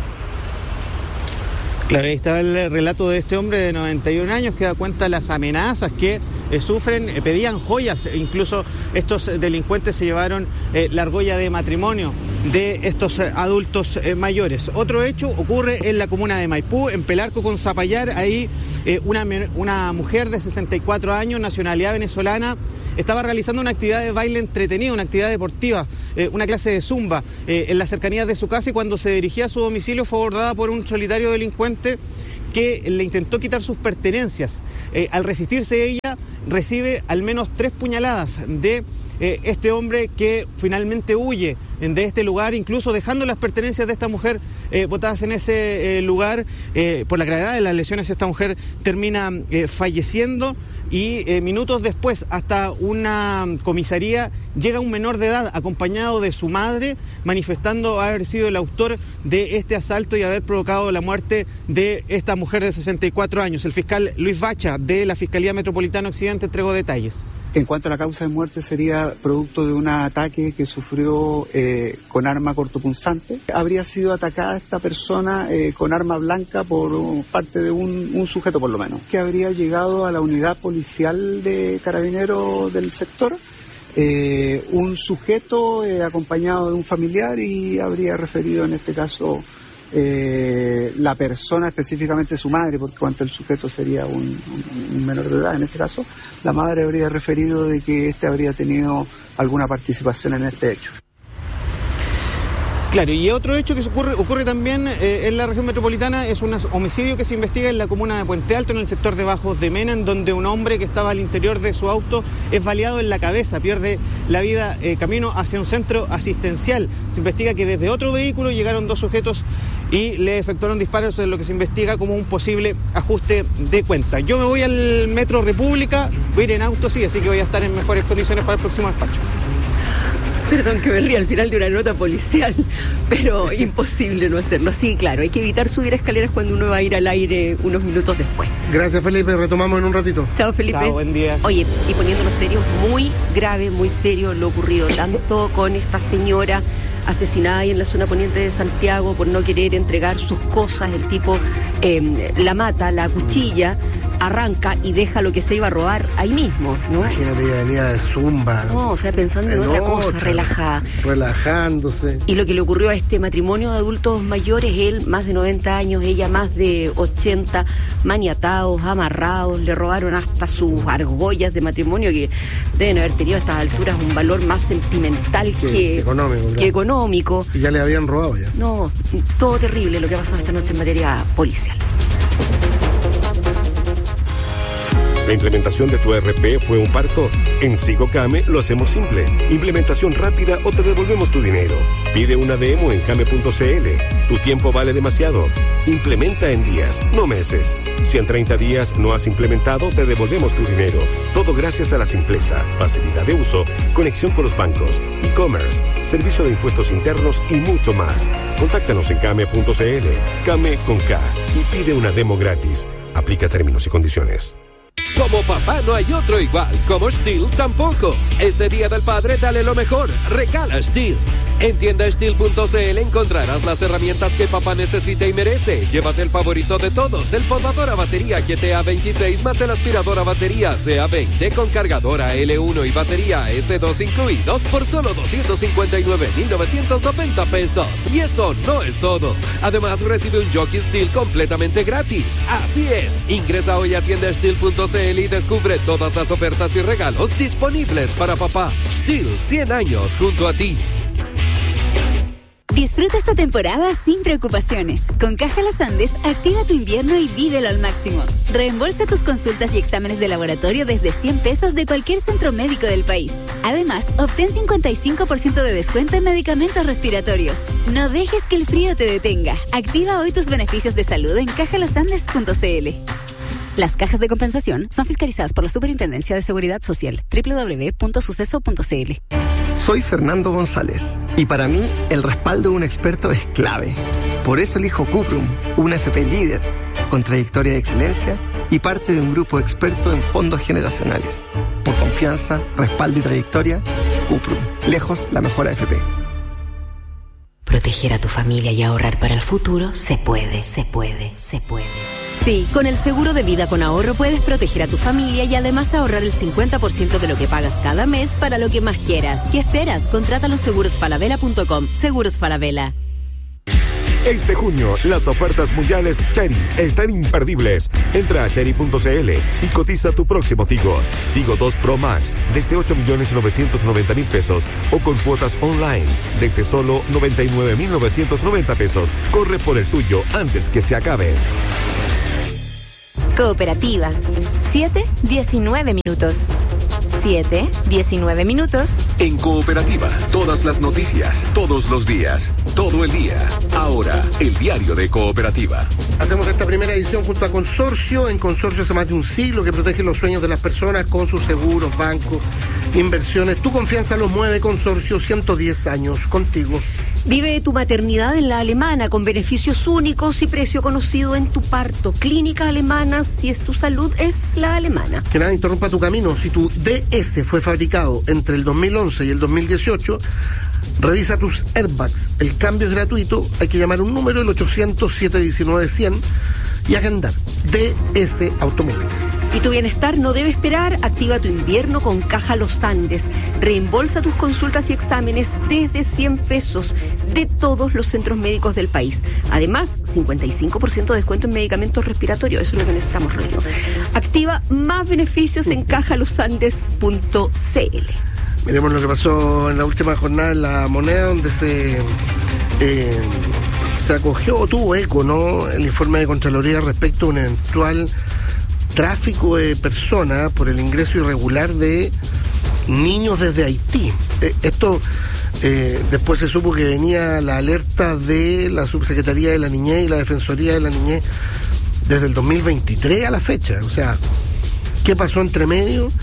Claro, ahí estaba el relato de este hombre de 91 años que da cuenta de las amenazas que sufren, pedían joyas, incluso estos delincuentes se llevaron la argolla de matrimonio de estos adultos mayores. Otro hecho ocurre en la comuna de Maipú, en Pelarco con Zapallar. Ahí una mujer de 64 años, nacionalidad venezolana, estaba realizando una actividad de baile entretenida, una actividad deportiva, una clase de zumba en las cercanías de su casa, y cuando se dirigía a su domicilio fue abordada por un solitario delincuente que le intentó quitar sus pertenencias. Al resistirse ella, recibe al menos 3 puñaladas de este hombre, que finalmente huye de este lugar, incluso dejando las pertenencias de esta mujer botadas en ese lugar. Por la gravedad de las lesiones, esta mujer termina falleciendo. Y minutos después, hasta una comisaría, llega un menor de edad acompañado de su madre, manifestando haber sido el autor de este asalto y haber provocado la muerte de esta mujer de 64 años. El fiscal Luis Bacha, de la Fiscalía Metropolitana Occidente, entregó detalles. En cuanto a la causa de muerte, sería producto de un ataque que sufrió con arma cortopunzante. Habría sido atacada esta persona con arma blanca por parte de un sujeto, por lo menos, que habría llegado a la unidad policial de Carabineros del sector, un sujeto acompañado de un familiar, y habría referido en este caso la persona, específicamente su madre, porque cuanto el sujeto sería un menor de edad en este caso, la madre habría referido de que este habría tenido alguna participación en este hecho. Claro, y otro hecho que ocurre también en la región metropolitana es un homicidio que se investiga en la comuna de Puente Alto, en el sector de Bajos de Mena, en donde un hombre que estaba al interior de su auto es baleado en la cabeza, pierde la vida camino hacia un centro asistencial. Se investiga que desde otro vehículo llegaron 2 sujetos y le efectuaron disparos, en lo que se investiga como un posible ajuste de cuenta. Yo me voy al Metro República, voy a ir en auto, sí, así que voy a estar en mejores condiciones para el próximo despacho. Perdón que me ría al final de una nota policial, pero imposible no hacerlo. Sí, claro, hay que evitar subir escaleras cuando uno va a ir al aire unos minutos después. Gracias, Felipe, retomamos en un ratito. Chao, Felipe. Chao, buen día. Oye, y poniéndonos serios, muy grave, muy serio lo ocurrido, tanto con esta señora asesinada ahí en la zona poniente de Santiago por no querer entregar sus cosas. El tipo la mata, la cuchilla, arranca y deja lo que se iba a robar ahí mismo, ¿no? Imagínate, ella venía de zumba. No, o sea, pensando en otra cosa, relajada. Relajándose. Y lo que le ocurrió a este matrimonio de adultos mayores, él más de 90 años, ella más de 80, maniatados, amarrados, le robaron hasta sus argollas de matrimonio, que deben haber tenido a estas alturas un valor más sentimental que económico. Y ya le habían robado ya. No, todo terrible lo que ha pasado esta noche en materia policial. ¿La implementación de tu ERP fue un parto? En Sigocame lo hacemos simple. Implementación rápida o te devolvemos tu dinero. Pide una demo en came.cl. Tu tiempo vale demasiado. Implementa en días, no meses. Si en 30 días no has implementado, te devolvemos tu dinero. Todo gracias a la simpleza, facilidad de uso, conexión con los bancos, e-commerce, servicio de impuestos internos y mucho más. Contáctanos en came.cl. Came con K y pide una demo gratis. Aplica términos y condiciones. Como papá no hay otro igual, como Stihl tampoco. Este Día del Padre dale lo mejor, regala Stihl. En tiendastihl.cl encontrarás las herramientas que papá necesita y merece. Llévate el favorito de todos, el podador a batería GTA26 más el aspirador a batería CA20 con cargadora L1 y batería S2 incluidos por solo 259,990 pesos. Y eso no es todo. Además recibe un jockey Stihl completamente gratis. Así es, ingresa hoy a tiendastihl.cl y descubre todas las ofertas y regalos disponibles para papá. Stihl, 100 años junto a ti. Disfruta esta temporada sin preocupaciones. Con Caja Los Andes, activa tu invierno y vívelo al máximo. Reembolsa tus consultas y exámenes de laboratorio desde 100 pesos de cualquier centro médico del país. Además, obtén 55% de descuento en medicamentos respiratorios. No dejes que el frío te detenga. Activa hoy tus beneficios de salud en cajalosandes.cl. Las cajas de compensación son fiscalizadas por la Superintendencia de Seguridad Social. www.suceso.cl. Soy Fernando González y para mí el respaldo de un experto es clave. Por eso elijo Cuprum, una AFP líder, con trayectoria de excelencia y parte de un grupo experto en fondos generacionales. Por confianza, respaldo y trayectoria, Cuprum, lejos la mejor AFP. Proteger a tu familia y ahorrar para el futuro se puede. Sí, con el seguro de vida con ahorro puedes proteger a tu familia y además ahorrar el 50% de lo que pagas cada mes para lo que más quieras. ¿Qué esperas? Contrátalo en segurosfalabella.com. Seguros Falabella. Este junio, las ofertas mundiales Chery están imperdibles. Entra a chery.cl y cotiza tu próximo Tigo. Tigo 2 Pro Max desde 8.990.000 pesos o con cuotas online desde solo 99.990 pesos. Corre por el tuyo antes que se acabe. Cooperativa. 7:19 minutos. 7:19 minutos. En Cooperativa, todas las noticias, todos los días, todo el día. Ahora, el diario de Cooperativa. Hacemos esta primera edición junto a Consorcio. En Consorcio hace más de un siglo que protege los sueños de las personas con sus seguros, bancos, inversiones. Tu confianza los mueve. Consorcio, 110 años contigo. Vive tu maternidad en La Alemana con beneficios únicos y precio conocido en tu parto. Clínica Alemana, si es tu salud, es La Alemana. Que nada interrumpa tu camino. Si tu DS fue fabricado entre el 2011 y el 2018, revisa tus airbags. El cambio es gratuito. Hay que llamar un número, el 800-719-100, y agendar. DS Automóviles. Y tu bienestar no debe esperar. Activa tu invierno con Caja Los Andes. Reembolsa tus consultas y exámenes desde 100 pesos de todos los centros médicos del país. Además, 55% de descuento en medicamentos respiratorios. Eso es lo que necesitamos, Rodrigo. Activa más beneficios en cajalosandes.cl. Miremos lo que pasó en la última jornada en La Moneda, donde se acogió o tuvo eco, ¿no?, el informe de Contraloría respecto a un eventual tráfico de personas por el ingreso irregular de niños desde Haití. Esto después se supo que venía la alerta de la Subsecretaría de la Niñez y la Defensoría de la Niñez desde el 2023 a la fecha. O sea, ¿qué pasó entre medio?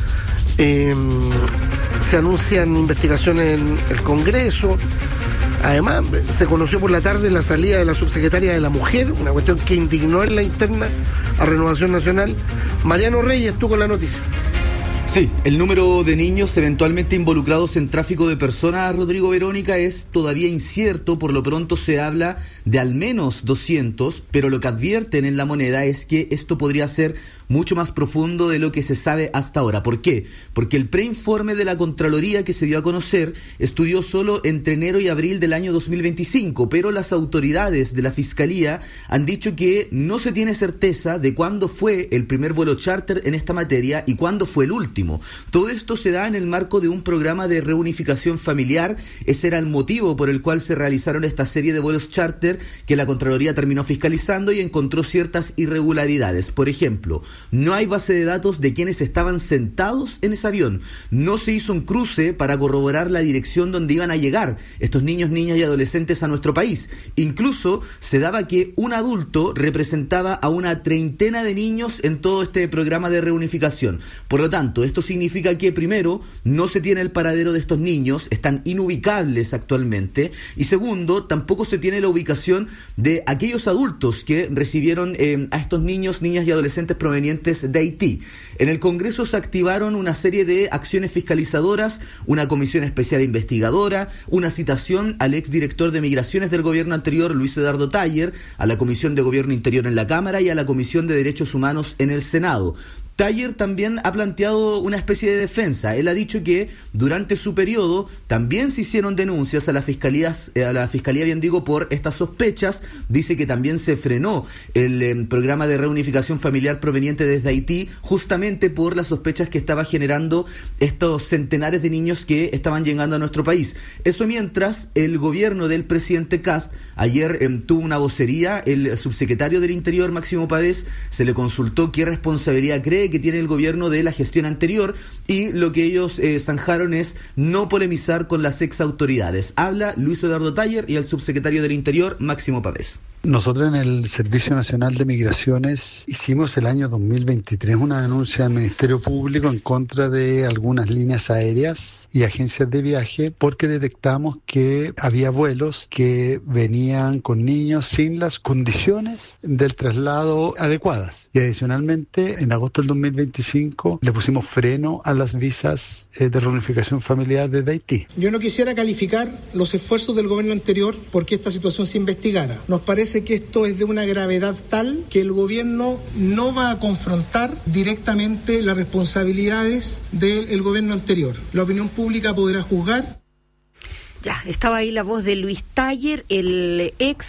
Se anuncian investigaciones en el Congreso. Además, se conoció por la tarde la salida de la subsecretaria de la Mujer, una cuestión que indignó en la interna a Renovación Nacional. Mariano Reyes, tú con la noticia. Sí, el número de niños eventualmente involucrados en tráfico de personas, Rodrigo, Verónica, es todavía incierto. Por lo pronto se habla de al menos 200, pero lo que advierten en La Moneda es que esto podría ser mucho más profundo de lo que se sabe hasta ahora. ¿Por qué? Porque el preinforme de la Contraloría que se dio a conocer estudió solo entre enero y abril del año 2025, pero las autoridades de la Fiscalía han dicho que no se tiene certeza de cuándo fue el primer vuelo charter en esta materia y cuándo fue el último. Todo esto se da en el marco de un programa de reunificación familiar. Ese era el motivo por el cual se realizaron esta serie de vuelos charter que la Contraloría terminó fiscalizando y encontró ciertas irregularidades. Por ejemplo, no hay base de datos de quienes estaban sentados en ese avión. No se hizo un cruce para corroborar la dirección donde iban a llegar estos niños, niñas y adolescentes a nuestro país. Incluso se daba que un adulto representaba a una treintena de niños en todo este programa de reunificación. Por lo tanto, esto significa que, primero, no se tiene el paradero de estos niños, están inubicables actualmente, y segundo, tampoco se tiene la ubicación de aquellos adultos que recibieron a estos niños, niñas y adolescentes provenientes de Haití. En el Congreso se activaron una serie de acciones fiscalizadoras, una comisión especial investigadora, una citación al exdirector de Migraciones del gobierno anterior, Luis Eduardo Taller, a la Comisión de Gobierno Interior en la Cámara y a la Comisión de Derechos Humanos en el Senado. Taller también ha planteado una especie de defensa. Él ha dicho que durante su periodo también se hicieron denuncias a la fiscalía, por estas sospechas. Dice que también se frenó el programa de reunificación familiar proveniente desde Haití, justamente por las sospechas que estaba generando estos centenares de niños que estaban llegando a nuestro país. Eso mientras el gobierno del presidente Kast ayer tuvo una vocería. El subsecretario del Interior, Máximo Pavés, se le consultó qué responsabilidad cree cree que tiene el gobierno de la gestión anterior, y lo que ellos zanjaron es no polemizar con las exautoridades. Habla Luis Eduardo Taller y el subsecretario del Interior, Máximo Pavés. Nosotros en el Servicio Nacional de Migraciones hicimos el año 2023 una denuncia al Ministerio Público en contra de algunas líneas aéreas y agencias de viaje porque detectamos que había vuelos que venían con niños sin las condiciones del traslado adecuadas. Y adicionalmente, en agosto del 2025 le pusimos freno a las visas de reunificación familiar desde Haití. Yo no quisiera calificar los esfuerzos del gobierno anterior porque esta situación se investigara. Nos parece que esto es de una gravedad tal que el gobierno no va a confrontar directamente las responsabilidades del gobierno anterior. La opinión pública podrá juzgar. Ya, estaba ahí la voz de Luis Taller, el ex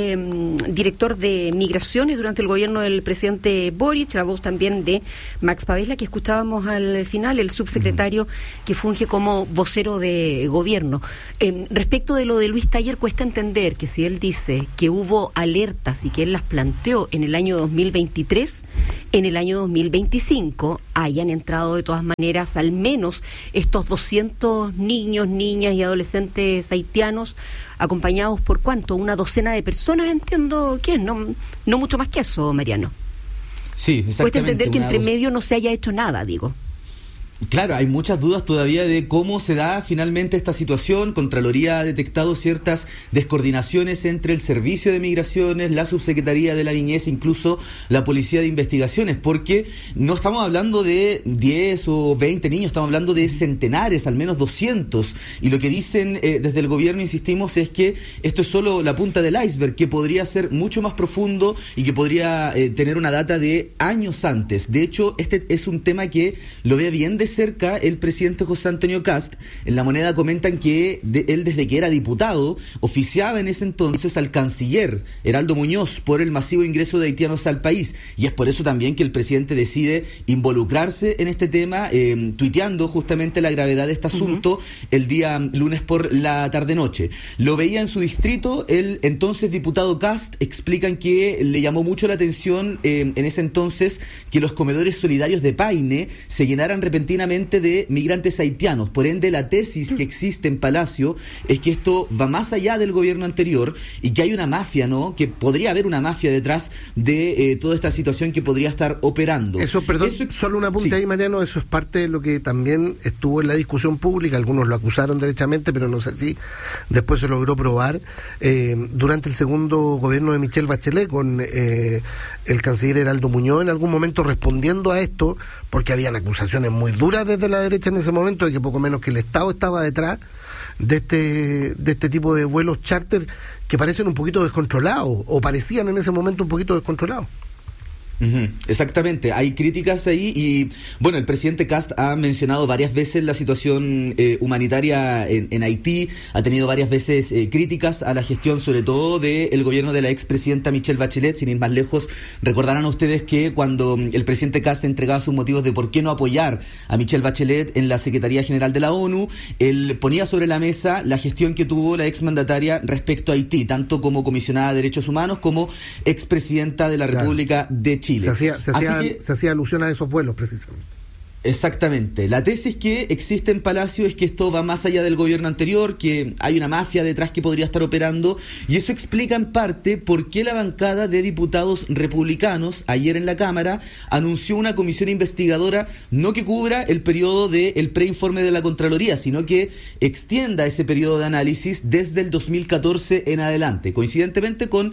director de Migraciones durante el gobierno del presidente Boric, la voz también de Max Pavés, la que escuchábamos al final, el subsecretario que funge como vocero de gobierno. Respecto de lo de Luis Taller, cuesta entender que si él dice que hubo alertas y que él las planteó en el año 2023, en el año 2025 hayan entrado de todas maneras al menos estos 200 niños, niñas y adolescentes haitianos, acompañados por ¿cuánto? Una docena de personas, entiendo que es, no mucho más que eso, Mariano. Sí, exactamente. Cuesta entender que entre medio no se haya hecho nada, digo. Claro, hay muchas dudas todavía de cómo se da finalmente esta situación. Contraloría ha detectado ciertas descoordinaciones entre el Servicio de Migraciones, la Subsecretaría de la Niñez, incluso la Policía de Investigaciones, porque no estamos hablando de 10 o 20 niños, estamos hablando de centenares, al menos 200. Y lo que dicen desde el gobierno, insistimos, es que esto es solo la punta del iceberg, que podría ser mucho más profundo y que podría tener una data de años antes. De hecho, este es un tema que lo ve bien de cerca el presidente José Antonio Kast. En La Moneda comentan que él, desde que era diputado, oficiaba en ese entonces al canciller Heraldo Muñoz por el masivo ingreso de haitianos al país, y es por eso también que el presidente decide involucrarse en este tema, tuiteando justamente la gravedad de este asunto el día lunes por la tarde-noche. Lo veía en su distrito, el entonces diputado Kast, explican que le llamó mucho la atención en ese entonces que los comedores solidarios de Paine se llenaran repentinamente de migrantes haitianos. Por ende, la tesis que existe en Palacio es que esto va más allá del gobierno anterior y que hay una mafia, ¿no? Que podría haber una mafia detrás de toda esta situación que podría estar operando. Eso, perdón, solo una punta ahí, Mariano, eso es parte de lo que también estuvo en la discusión pública. Algunos lo acusaron derechamente, pero no sé si después se logró probar. Durante el segundo gobierno de Michelle Bachelet, con el canciller Heraldo Muñoz, en algún momento respondiendo a esto, porque habían acusaciones muy duras desde la derecha en ese momento de que poco menos que el Estado estaba detrás de este tipo de vuelos charter que parecen un poquito descontrolados, o parecían en ese momento un poquito descontrolados. Exactamente, hay críticas ahí y bueno, el presidente Kast ha mencionado varias veces la situación humanitaria en Haití, ha tenido varias veces críticas a la gestión, sobre todo del gobierno de la expresidenta Michelle Bachelet. Sin ir más lejos, recordarán a ustedes que cuando el presidente Kast entregaba sus motivos de por qué no apoyar a Michelle Bachelet en la Secretaría General de la ONU, él ponía sobre la mesa la gestión que tuvo la exmandataria respecto a Haití, tanto como comisionada de Derechos Humanos como expresidenta de la República de Chile. Se hacía alusión a esos vuelos, precisamente. Exactamente. La tesis que existe en Palacio es que esto va más allá del gobierno anterior, que hay una mafia detrás que podría estar operando, y eso explica en parte por qué la bancada de diputados republicanos ayer en la Cámara anunció una comisión investigadora, no que cubra el periodo del preinforme de la Contraloría, sino que extienda ese periodo de análisis desde el 2014 en adelante, coincidentemente con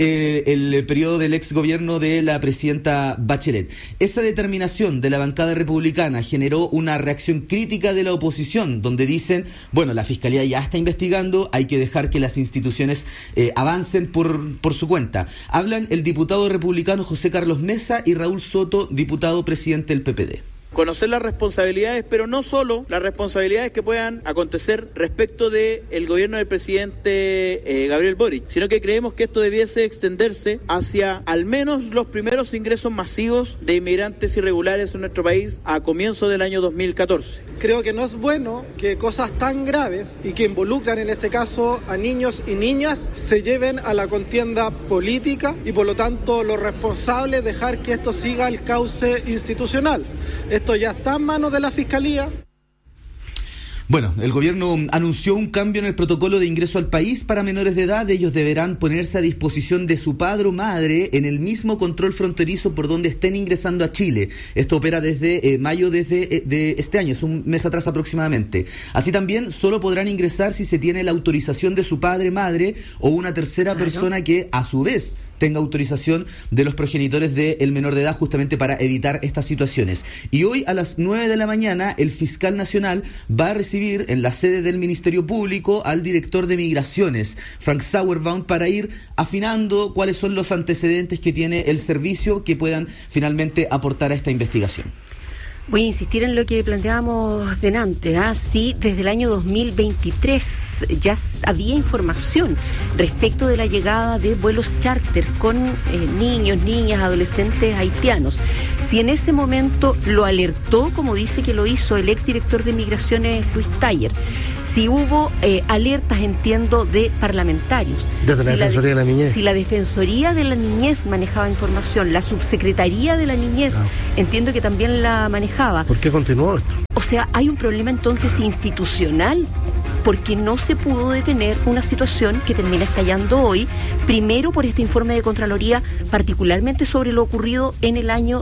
el periodo del ex gobierno de la presidenta Bachelet. Esa determinación de la bancada republicana generó una reacción crítica de la oposición, donde dicen, bueno, la Fiscalía ya está investigando, hay que dejar que las instituciones avancen por su cuenta. Hablan el diputado republicano José Carlos Mesa y Raúl Soto, diputado presidente del PPD. conocer las responsabilidades, pero no solo las responsabilidades que puedan acontecer respecto del gobierno del presidente Gabriel Boric, sino que creemos que esto debiese extenderse hacia al menos los primeros ingresos masivos de inmigrantes irregulares en nuestro país a comienzo del año 2014. Creo que no es bueno que cosas tan graves y que involucran en este caso a niños y niñas se lleven a la contienda política y por lo tanto lo responsable es dejar que esto siga el cauce institucional. Esto ya está en manos de la Fiscalía. Bueno, el gobierno anunció un cambio en el protocolo de ingreso al país para menores de edad. Ellos deberán ponerse a disposición de su padre o madre en el mismo control fronterizo por donde estén ingresando a Chile. Esto opera desde mayo de este año, es un mes atrás aproximadamente. Así también solo podrán ingresar si se tiene la autorización de su padre, madre o una tercera persona que a su vez tenga autorización de los progenitores del menor de edad, justamente para evitar estas situaciones. Y hoy a las 9 de la mañana el fiscal nacional va a recibir en la sede del Ministerio Público al director de Migraciones, Frank Sauerbaum, para ir afinando cuáles son los antecedentes que tiene el servicio que puedan finalmente aportar a esta investigación. Voy a insistir en lo que planteábamos delante. Sí, desde el año 2023 ya había información respecto de la llegada de vuelos charter con niños, niñas, adolescentes haitianos. Si en ese momento lo alertó, como dice que lo hizo el exdirector de Migraciones, Luis Taller, si hubo alertas, entiendo, de parlamentarios. Desde la Defensoría de la Niñez. Si la Defensoría de la Niñez manejaba información, la Subsecretaría de la Niñez, entiendo que también la manejaba. ¿Por qué continuó esto? O sea, hay un problema entonces institucional, porque no se pudo detener una situación que termina estallando hoy, primero por este informe de Contraloría, particularmente sobre lo ocurrido en el año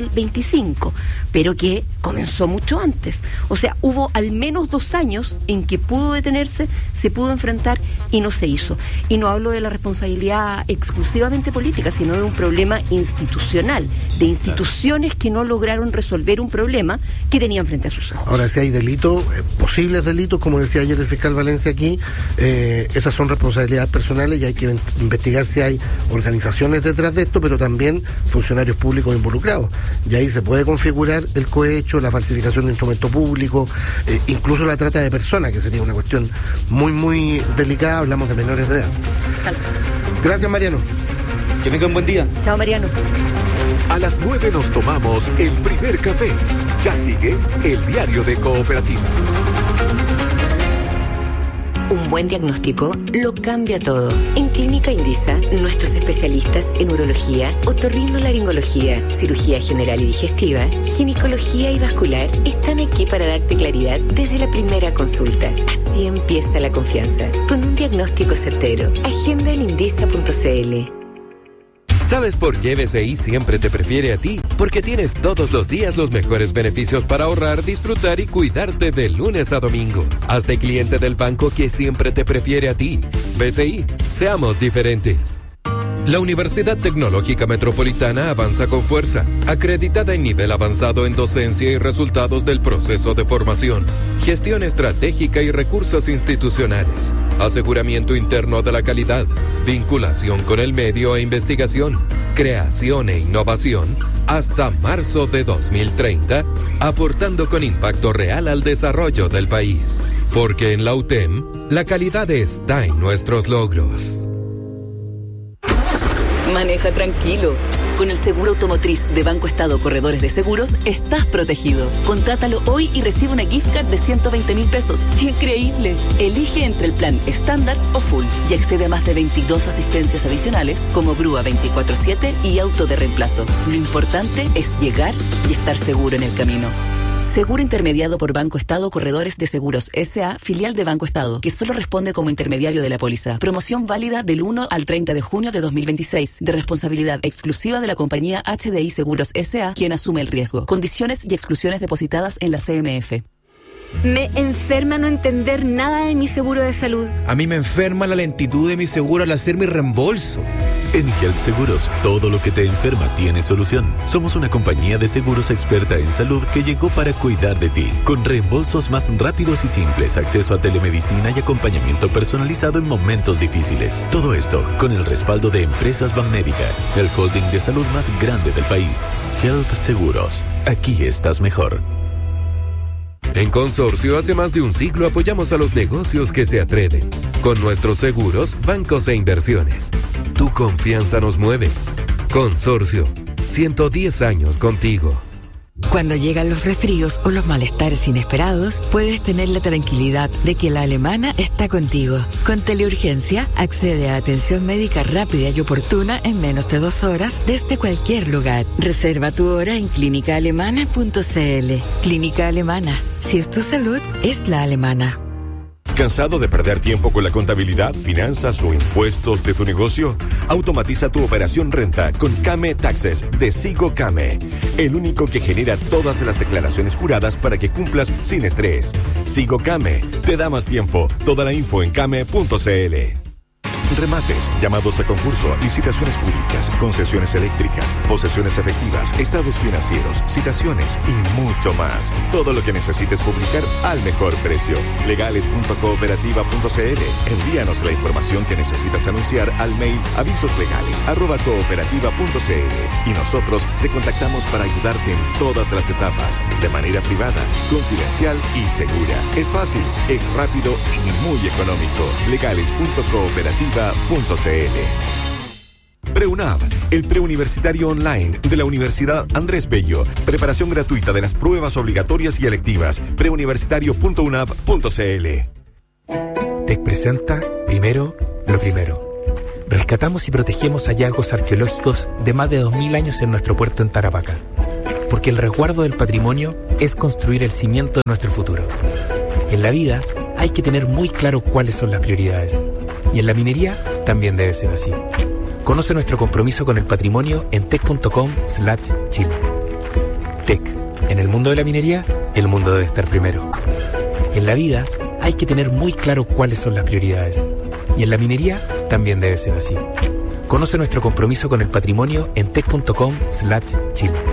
2025, pero que comenzó mucho antes. O sea, hubo al menos 2 años en que pudo detenerse, se pudo enfrentar y no se hizo. Y no hablo de la responsabilidad exclusivamente política, sino de un problema institucional, de instituciones que no lograron resolver un problema que tenían frente a sus ojos. Ahora, si hay delitos, posibles delitos, como decía ayer el fiscal Valencia aquí, esas son responsabilidades personales y hay que investigar si hay organizaciones detrás de esto, pero también funcionarios públicos involucrados. Y ahí se puede configurar el cohecho, la falsificación de instrumento público, incluso la trata de personas, que sería una cuestión muy, muy delicada. Hablamos de menores de edad. Gracias, Mariano. Que tengan un buen día. Chao, Mariano. A las 9 nos tomamos el primer café. Ya sigue el diario de Cooperativa. Un buen diagnóstico lo cambia todo. En Clínica Indisa, nuestros especialistas en urología, otorrinolaringología, cirugía general y digestiva, ginecología y vascular están aquí para darte claridad desde la primera consulta. Así empieza la confianza, con un diagnóstico certero. Agenda en indisa.cl. ¿Sabes por qué BCI siempre te prefiere a ti? Porque tienes todos los días los mejores beneficios para ahorrar, disfrutar y cuidarte de lunes a domingo. Hazte cliente del banco que siempre te prefiere a ti. BCI, seamos diferentes. La Universidad Tecnológica Metropolitana avanza con fuerza, acreditada en nivel avanzado en docencia y resultados del proceso de formación, gestión estratégica y recursos institucionales, aseguramiento interno de la calidad, vinculación con el medio e investigación, creación e innovación, hasta marzo de 2030, aportando con impacto real al desarrollo del país. Porque en la UTEM, la calidad está en nuestros logros. Maneja tranquilo. Con el seguro automotriz de Banco Estado Corredores de Seguros, estás protegido. Contrátalo hoy y recibe una gift card de 120.000 pesos. ¡Increíble! Elige entre el plan estándar o full y accede a más de 22 asistencias adicionales como grúa 24/7 y auto de reemplazo. Lo importante es llegar y estar seguro en el camino. Seguro intermediado por Banco Estado Corredores de Seguros S.A., filial de Banco Estado, que solo responde como intermediario de la póliza. Promoción válida del 1 al 30 de junio de 2026, de responsabilidad exclusiva de la compañía HDI Seguros S.A., quien asume el riesgo. Condiciones y exclusiones depositadas en la CMF. Me enferma no entender nada de mi seguro de salud. A mí me enferma la lentitud de mi seguro al hacer mi reembolso. En Health Seguros, todo lo que te enferma tiene solución. Somos una compañía de seguros experta en salud que llegó para cuidar de ti, con reembolsos más rápidos y simples, acceso a telemedicina y acompañamiento personalizado en momentos difíciles. Todo esto con el respaldo de Empresas Banmédica, el holding de salud más grande del país. Health Seguros. aquí estás mejor. En Consorcio, hace más de un siglo apoyamos a los negocios que se atreven. Con nuestros seguros, bancos e inversiones. Tu confianza nos mueve. Consorcio, 110 años contigo. Cuando llegan los resfríos o los malestares inesperados, puedes tener la tranquilidad de que la Alemana está contigo. Con Teleurgencia, accede a atención médica rápida y oportuna en menos de 2 horas desde cualquier lugar. Reserva tu hora en clínicaalemana.cl. Clínica Alemana. Si es tu salud, es la alemana. ¿Cansado de perder tiempo con la contabilidad, finanzas o impuestos de tu negocio? Automatiza tu operación renta con Kame Taxes de Sigo Kame, el único que genera todas las declaraciones juradas para que cumplas sin estrés. Sigo Kame te da más tiempo. Toda la info en kame.cl. Remates, llamados a concurso, licitaciones públicas, concesiones eléctricas, posesiones efectivas, estados financieros, citaciones y mucho más. Todo lo que necesites publicar al mejor precio. Legales.cooperativa.cl. Envíanos la información que necesitas anunciar al mail avisoslegales@cooperativa.cl y nosotros te contactamos para ayudarte en todas las etapas, de manera privada, confidencial y segura. Es fácil, es rápido y muy económico. Legales.cooperativa.cl. PreUNAV, el preuniversitario online de la Universidad Andrés Bello. Preparación gratuita de las pruebas obligatorias y electivas. preuniversitario.unav.cl. TEC presenta Primero, lo primero. Rescatamos y protegemos hallazgos arqueológicos de más de 2000 años en nuestro puerto en Tarapacá. Porque el resguardo del patrimonio es construir el cimiento de nuestro futuro. En la vida hay que tener muy claro cuáles son las prioridades. Y en la minería también debe ser así. Conoce nuestro compromiso con el patrimonio en tec.com/Chile. TEC. En el mundo de la minería, el mundo debe estar primero. En la vida hay que tener muy claro cuáles son las prioridades. Y en la minería también debe ser así. Conoce nuestro compromiso con el patrimonio en tec.com/Chile.